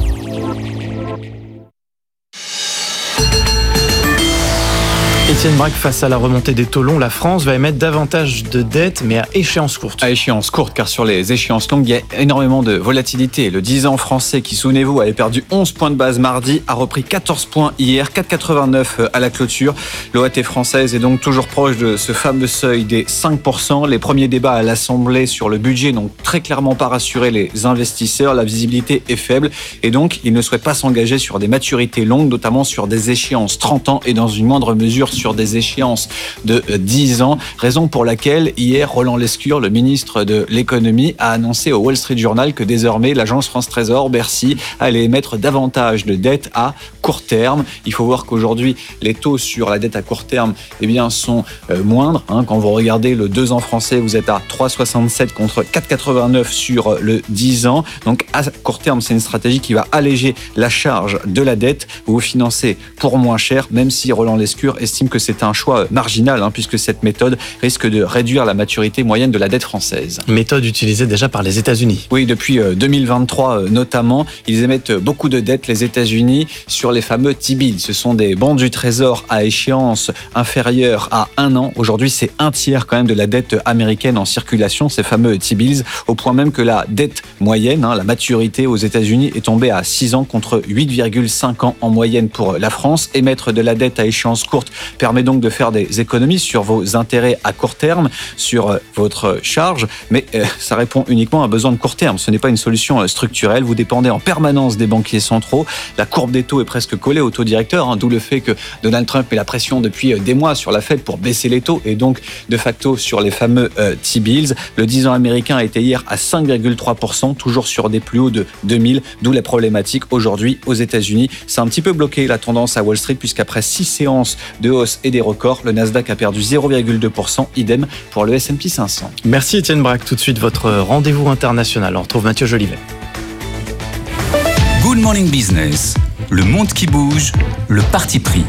L: Étienne Braque, face à la remontée des taux longs, la France va émettre davantage de dettes, mais à échéance courte.
T: À échéance courte, car sur les échéances longues, il y a énormément de volatilité. Le 10 ans français, qui, souvenez-vous, avait perdu 11 points de base mardi, a repris 14 points hier, 4,89 à la clôture. L'OAT française est donc toujours proche de ce fameux seuil des 5%. Les premiers débats à l'Assemblée sur le budget n'ont très clairement pas rassuré les investisseurs. La visibilité est faible et donc ils ne souhaitent pas s'engager sur des maturités longues, notamment sur des échéances 30 ans et dans une moindre mesure sur des échéances de 10 ans, raison pour laquelle hier Roland Lescure, le ministre de l'économie, a annoncé au Wall Street Journal que désormais l'agence France Trésor, Bercy, allait émettre davantage de dettes à court terme. Il faut voir qu'aujourd'hui les taux sur la dette à court terme sont moindres. Quand vous regardez le 2 ans français, vous êtes à 3,67 contre 4,89 sur le 10 ans. Donc à court terme, c'est une stratégie qui va alléger la charge de la dette. Vous vous financez pour moins cher, même si Roland Lescure estime que c'est un choix marginal, puisque cette méthode risque de réduire la maturité moyenne de la dette française.
L: Méthode utilisée déjà par les États-Unis.
T: Oui, depuis 2023 notamment, ils émettent beaucoup de dettes, les États-Unis, sur les fameux T-bills. Ce sont des bons du Trésor à échéance inférieure à 1 an. Aujourd'hui, c'est un tiers quand même de la dette américaine en circulation, ces fameux T-bills, au point même que la dette moyenne, la maturité aux États-Unis, est tombée à 6 ans contre 8,5 ans en moyenne pour la France. Émettre de la dette à échéance courte permet donc de faire des économies sur vos intérêts à court terme, sur votre charge, mais ça répond uniquement à un besoin de court terme. Ce n'est pas une solution structurelle. Vous dépendez en permanence des banquiers centraux. La courbe des taux est presque collée au taux directeur, d'où le fait que Donald Trump met la pression depuis des mois sur la Fed pour baisser les taux et donc de facto sur les fameux T-bills. Le 10 ans américain a été hier à 5,3%, toujours sur des plus hauts de 2000, d'où la problématique aujourd'hui aux États-Unis. C'est un petit peu bloqué la tendance à Wall Street puisqu'après 6 séances de hausse et des records, le Nasdaq a perdu 0,2%, idem pour le S&P 500.
L: Merci Étienne Braque. Tout de suite votre rendez-vous international. On retrouve Mathieu Jolivet.
D: Good Morning Business, le monde qui bouge, le parti pris.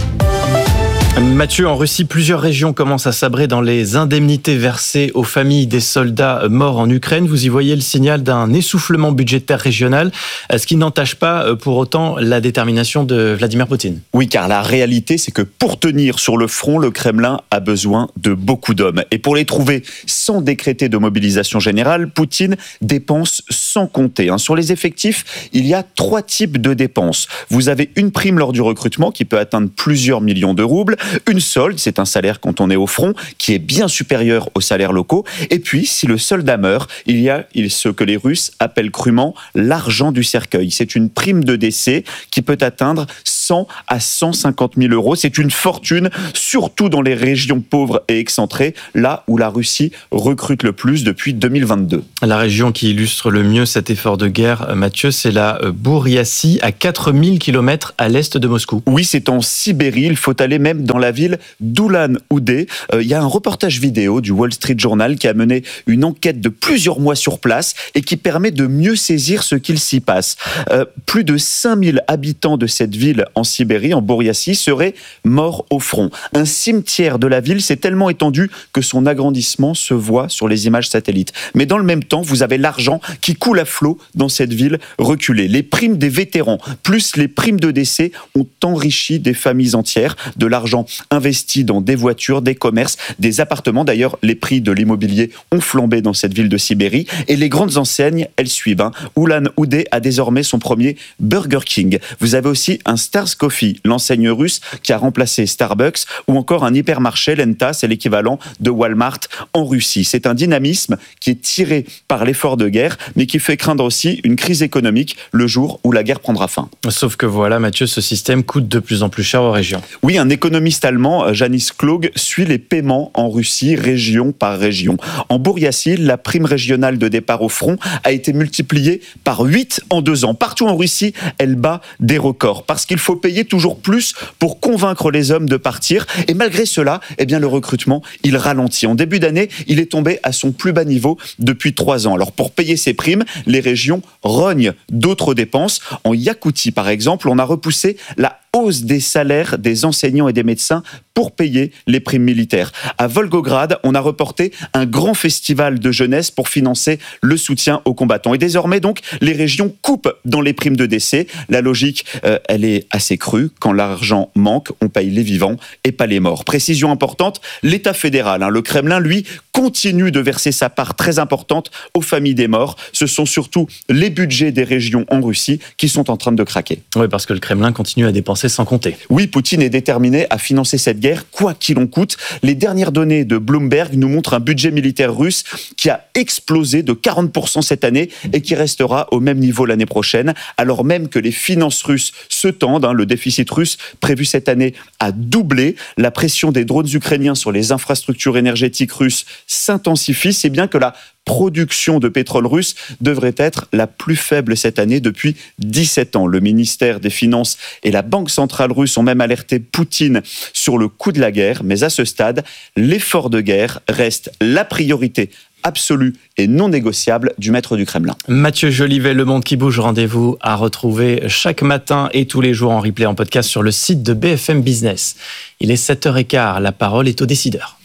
L: Mathieu, en Russie, plusieurs régions commencent à sabrer dans les indemnités versées aux familles des soldats morts en Ukraine. Vous y voyez le signal d'un essoufflement budgétaire régional, ce qui n'entache pas pour autant la détermination de Vladimir Poutine.
M: Oui, car la réalité, c'est que pour tenir sur le front, le Kremlin a besoin de beaucoup d'hommes. Et pour les trouver sans décréter de mobilisation générale, Poutine dépense sans compter. Sur les effectifs, il y a 3 types de dépenses. Vous avez une prime lors du recrutement qui peut atteindre plusieurs millions de roubles. Une solde, c'est un salaire quand on est au front, qui est bien supérieur aux salaires locaux. Et puis, si le soldat meurt, il y a ce que les Russes appellent crûment l'argent du cercueil. C'est une prime de décès qui peut atteindre 100 à 150 000 euros. C'est une fortune, surtout dans les régions pauvres et excentrées, là où la Russie recrute le plus depuis 2022.
L: La région qui illustre le mieux cet effort de guerre, Mathieu, c'est la Bouriatie, à 4000 km à l'est de Moscou.
M: Oui, c'est en Sibérie. Il faut aller même dans la ville d'Oulan-Oudé. Il y a un reportage vidéo du Wall Street Journal qui a mené une enquête de plusieurs mois sur place et qui permet de mieux saisir ce qu'il s'y passe. Plus de 5000 habitants de cette ville en Sibérie, en Bouriatie, seraient morts au front. Un cimetière de la ville s'est tellement étendu que son agrandissement se voit sur les images satellites. Mais dans le même temps, vous avez l'argent qui coule à flot dans cette ville reculée. Les primes des vétérans, plus les primes de décès, ont enrichi des familles entières. De l'argent investi dans des voitures, des commerces, des appartements. D'ailleurs, les prix de l'immobilier ont flambé dans cette ville de Sibérie. Et les grandes enseignes, elles suivent. Oulan-Oudé a désormais son premier Burger King. Vous avez aussi un Stars Coffee, l'enseigne russe qui a remplacé Starbucks, ou encore un hypermarché, Lenta, c'est l'équivalent de Walmart en Russie. C'est un dynamisme qui est tiré par l'effort de guerre, mais qui fait craindre aussi une crise économique le jour où la guerre prendra fin.
L: Sauf que voilà, Mathieu, ce système coûte de plus en plus cher aux régions.
M: Oui, un économiste allemand, Janis Klog, suit les paiements en Russie, région par région. En Bouriatie, la prime régionale de départ au front a été multipliée par 8 en 2 ans. Partout en Russie, elle bat des records, parce qu'il faut payer toujours plus pour convaincre les hommes de partir. Et malgré cela, le recrutement, il ralentit. En début d'année, il est tombé à son plus bas niveau depuis 3 ans. Alors pour payer ces primes, les régions rognent d'autres dépenses. En Yakoutie, par exemple, on a repoussé la hausse des salaires des enseignants et des médecins pour payer les primes militaires. À Volgograd, on a reporté un grand festival de jeunesse pour financer le soutien aux combattants. Et désormais, donc, les régions coupent dans les primes de décès. La logique, elle est assez crue. Quand l'argent manque, on paye les vivants et pas les morts. Précision importante, l'État fédéral, le Kremlin, lui, continue de verser sa part très importante aux familles des morts. Ce sont surtout les budgets des régions en Russie qui sont en train de craquer.
L: Oui, parce que le Kremlin continue à dépenser sans compter.
M: Oui, Poutine est déterminé à financer cette guerre, quoi qu'il en coûte. Les dernières données de Bloomberg nous montrent un budget militaire russe qui a explosé de 40% cette année et qui restera au même niveau l'année prochaine, alors même que les finances russes se tendent. Le déficit russe prévu cette année a doublé. La pression des drones ukrainiens sur les infrastructures énergétiques russes s'intensifie, si bien que la production de pétrole russe devrait être la plus faible cette année depuis 17 ans. Le ministère des Finances et la Banque centrale russe ont même alerté Poutine sur le coût de la guerre, mais à ce stade, l'effort de guerre reste la priorité absolue et non négociable du maître du Kremlin.
L: Mathieu Jolivet, Le Monde qui bouge, rendez-vous à retrouver chaque matin et tous les jours en replay en podcast sur le site de BFM Business. Il est 7h15, la parole est aux décideurs.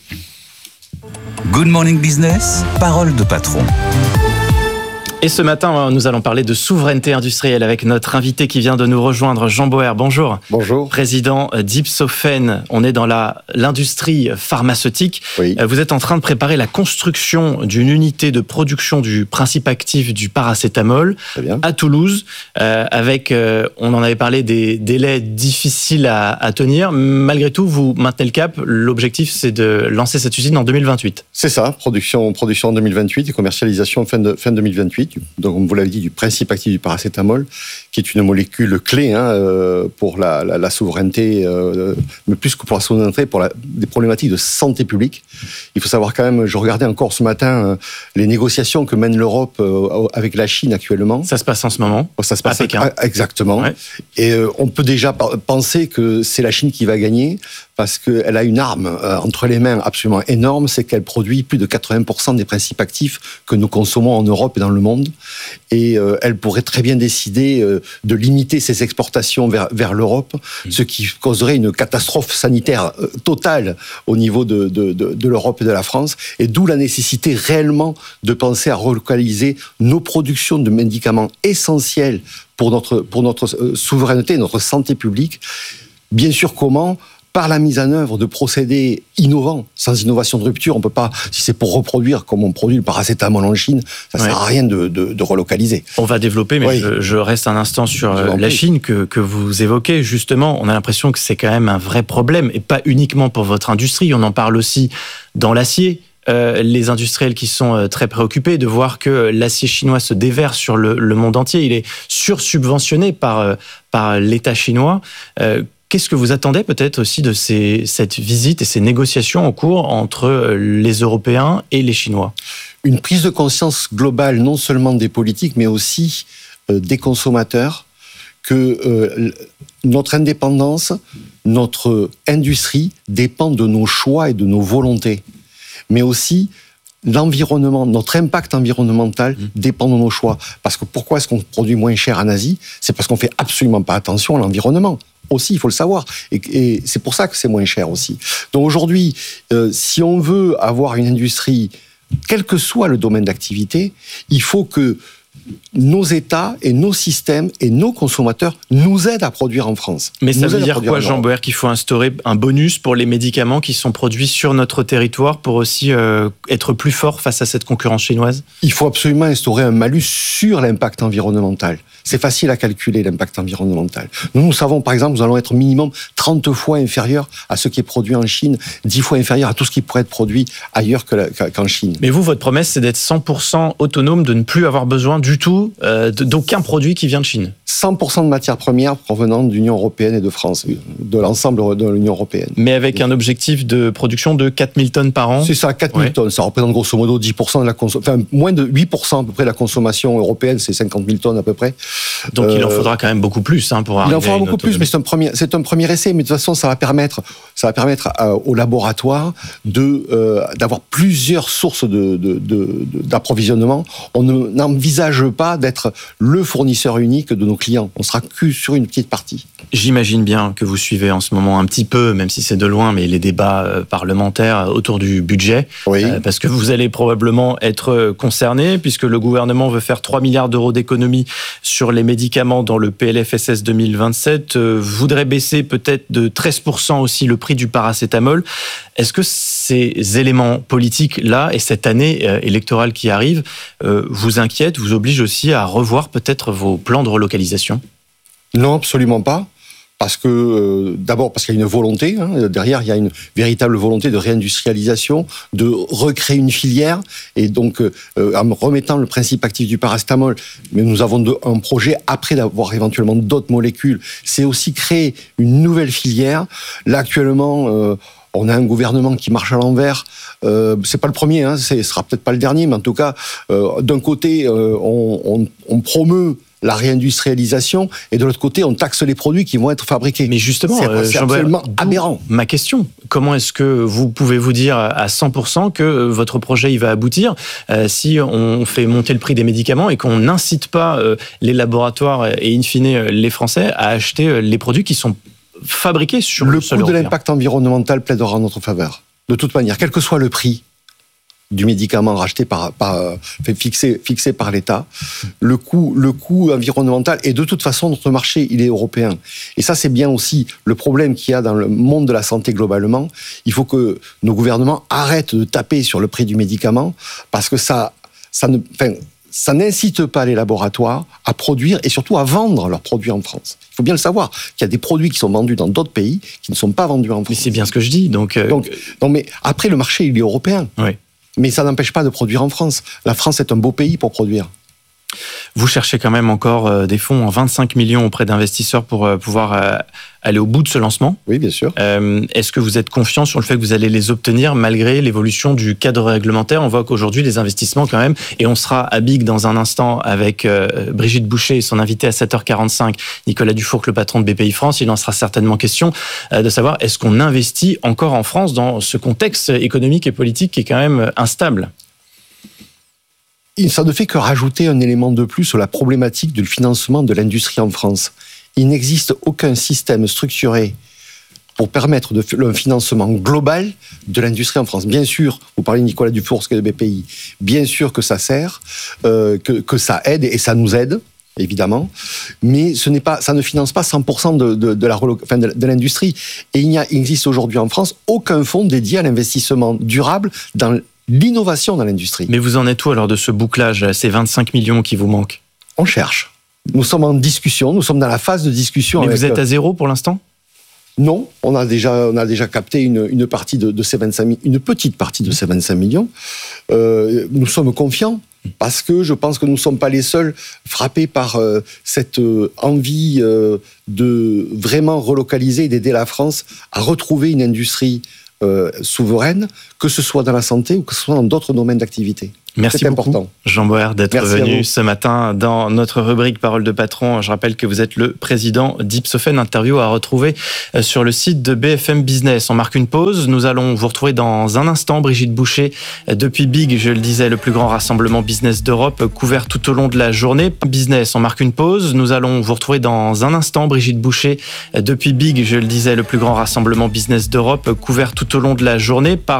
D: Good Morning Business, parole de patron.
L: Et ce matin, nous allons parler de souveraineté industrielle avec notre invité qui vient de nous rejoindre, Jean Boer. Bonjour.
B: Bonjour.
L: Président d'Ipsophène. On est dans l'industrie pharmaceutique.
B: Oui.
L: Vous êtes en train de préparer la construction d'une unité de production du principe actif du paracétamol à Toulouse. Avec, on en avait parlé, des délais difficiles à tenir. Malgré tout, vous maintenez le cap. L'objectif, c'est de lancer cette usine en 2028.
B: C'est ça, production en 2028 et commercialisation fin 2028. Donc, comme vous l'avez dit, du principe actif du paracétamol, qui est une molécule clé pour la souveraineté, mais plus que pour la souveraineté, pour des problématiques de santé publique. Il faut savoir quand même, je regardais encore ce matin les négociations que mène l'Europe avec la Chine actuellement.
L: Ça se passe en ce moment.
B: Ça se passe
L: à Pékin.
B: Exactement. Ouais. Et on peut déjà penser que c'est la Chine qui va gagner, parce qu'elle a une arme entre les mains absolument énorme, c'est qu'elle produit plus de 80% des principes actifs que nous consommons en Europe et dans le monde. Et elle pourrait très bien décider de limiter ses exportations vers l'Europe, ce qui causerait une catastrophe sanitaire totale au niveau de l'Europe et de la France. Et d'où la nécessité réellement de penser à relocaliser nos productions de médicaments essentiels pour notre souveraineté, notre santé publique. Bien sûr, comment ? Par la mise en œuvre de procédés innovants. Sans innovation de rupture, on peut pas, si c'est pour reproduire comme on produit le paracétamol en Chine, ça sert à rien de relocaliser.
L: On va développer, mais je reste un instant sur la Chine que vous évoquez. Justement, on a l'impression que c'est quand même un vrai problème, et pas uniquement pour votre industrie. On en parle aussi dans l'acier. Les industriels qui sont très préoccupés de voir que l'acier chinois se déverse sur le monde entier. Il est sursubventionné par l'État chinois. Qu'est-ce que vous attendez peut-être aussi de cette visite et ces négociations en cours entre les Européens et les Chinois ?
B: Une prise de conscience globale, non seulement des politiques, mais aussi des consommateurs, que notre indépendance, notre industrie dépend de nos choix et de nos volontés. Mais aussi, l'environnement, notre impact environnemental dépend de nos choix. Parce que pourquoi est-ce qu'on produit moins cher en Asie ? C'est parce qu'on fait absolument pas attention à l'environnement. Aussi, il faut le savoir. Et c'est pour ça que c'est moins cher aussi. Donc aujourd'hui, si on veut avoir une industrie, quel que soit le domaine d'activité, il faut que nos États et nos systèmes et nos consommateurs nous aident à produire en France.
L: Mais ça veut dire quoi, Jean Boer, qu'il faut instaurer un bonus pour les médicaments qui sont produits sur notre territoire pour aussi être plus fort face à cette concurrence chinoise ?
B: Il faut absolument instaurer un malus sur l'impact environnemental. C'est facile à calculer, l'impact environnemental. Nous savons, par exemple, nous allons être minimum 30 fois inférieur à ce qui est produit en Chine, 10 fois inférieur à tout ce qui pourrait être produit ailleurs qu'en Chine.
L: Mais vous, votre promesse, c'est d'être 100% autonome, de ne plus avoir besoin du tout d'aucun produit qui vient de Chine.
B: 100% de matières premières provenant de l'Union européenne et de France, de l'ensemble de l'Union européenne.
L: Mais avec un objectif de production de 4000 tonnes par an ?
B: C'est ça, 4000 tonnes. Ça représente grosso modo 10% de la consommation, enfin moins de 8% à peu près de la consommation européenne, c'est 50 000 tonnes à peu près.
L: Donc il en faudra quand même beaucoup plus pour arriver.
B: Il en faudra beaucoup plus, mais c'est un premier essai. Mais de toute façon, ça va permettre au laboratoire d'avoir plusieurs sources d'approvisionnement. On n'envisage pas d'être le fournisseur unique de nos clients. On sera que sur une petite partie.
L: J'imagine bien que vous suivez en ce moment un petit peu, même si c'est de loin, mais les débats parlementaires autour du budget.
B: Oui.
L: Parce que vous allez probablement être concerné, puisque le gouvernement veut faire 3 milliards d'euros d'économies sur les médicaments dans le PLFSS 2027, voudrait baisser peut-être de 13% aussi le prix du paracétamol. Est-ce que ces éléments politiques-là et cette année électorale qui arrive vous inquiètent, vous obligent aussi à revoir peut-être vos plans de relocalisation ?
B: Non, absolument pas. Parce que, d'abord, parce qu'il y a une volonté, derrière, il y a une véritable volonté de réindustrialisation, de recréer une filière, et donc, en remettant le principe actif du paracétamol, mais nous avons un projet, après d'avoir éventuellement d'autres molécules, c'est aussi créer une nouvelle filière. Là, actuellement, on a un gouvernement qui marche à l'envers. C'est pas le premier, ce sera peut-être pas le dernier, mais en tout cas, d'un côté, on promeut la réindustrialisation, et de l'autre côté, on taxe les produits qui vont être fabriqués.
L: Mais justement,
B: c'est absolument aberrant.
L: Ma question, comment est-ce que vous pouvez vous dire à 100% que votre projet il va aboutir si on fait monter le prix des médicaments et qu'on n'incite pas les laboratoires et in fine les Français à acheter les produits qui sont fabriqués sur le sol européen ?
B: Le coût de l'impact environnemental plaidera en notre faveur. De toute manière, quel que soit le prix du médicament racheté fixé par l'État, le coût environnemental, et de toute façon notre marché il est européen. Et ça c'est bien aussi le problème qu'il y a dans le monde de la santé globalement. Il faut que nos gouvernements arrêtent de taper sur le prix du médicament, parce que ça n'incite pas les laboratoires à produire et surtout à vendre leurs produits en France. Il faut bien le savoir, qu'il y a des produits qui sont vendus dans d'autres pays qui ne sont pas vendus en France.
L: Mais c'est bien ce que je dis. Donc,
B: non, mais après le marché il est européen.
L: Oui.
B: Mais ça n'empêche pas de produire en France. La France est un beau pays pour produire.
L: Vous cherchez quand même encore des fonds en 25 millions auprès d'investisseurs pour pouvoir aller au bout de ce lancement.
B: Oui, bien sûr.
L: Est-ce que vous êtes confiant sur le fait que vous allez les obtenir malgré l'évolution du cadre réglementaire? On voit qu'aujourd'hui, les investissements quand même, et on sera à Big dans un instant avec Brigitte Boucher et son invité à 7h45, Nicolas Dufourcq, le patron de BPI France. Il en sera certainement question de savoir est-ce qu'on investit encore en France dans ce contexte économique et politique qui est quand même instable?
B: Ça ne fait que rajouter un élément de plus sur la problématique du financement de l'industrie en France. Il n'existe aucun système structuré pour permettre un financement global de l'industrie en France. Bien sûr, vous parlez de Nicolas Dufourcq de BPI, bien sûr que ça sert, que ça aide et ça nous aide, évidemment, mais ça ne finance pas 100% de l'industrie. Et il n'existe aujourd'hui en France aucun fonds dédié à l'investissement durable dans l'innovation dans l'industrie.
L: Mais vous en êtes où alors de ce bouclage, ces 25 millions qui vous manquent?
B: On cherche. Nous sommes en discussion, nous sommes dans la phase de discussion.
L: Mais vous êtes à zéro pour l'instant?
B: Non, on a déjà capté une partie de ces 25 une petite partie de ces 25 millions. Nous sommes confiants parce que je pense que nous ne sommes pas les seuls frappés par cette envie de vraiment relocaliser et d'aider la France à retrouver une industrie souveraine, que ce soit dans la santé ou que ce soit dans d'autres domaines d'activité.
L: Merci beaucoup,
B: important.
L: Jean Boer, d'être venu ce matin dans notre rubrique Parole de patron. Je rappelle que vous êtes le président d'Ipsophène. Interview à retrouver sur le site de BFM Business. On marque une pause. Nous allons vous retrouver dans un instant. Brigitte Boucher, depuis Big, je le disais, le plus grand rassemblement business d'Europe, couvert tout au long de la journée. Business, on marque une pause. Nous allons vous retrouver dans un instant. Brigitte Boucher, depuis Big, je le disais, le plus grand rassemblement business d'Europe, couvert tout au long de la journée par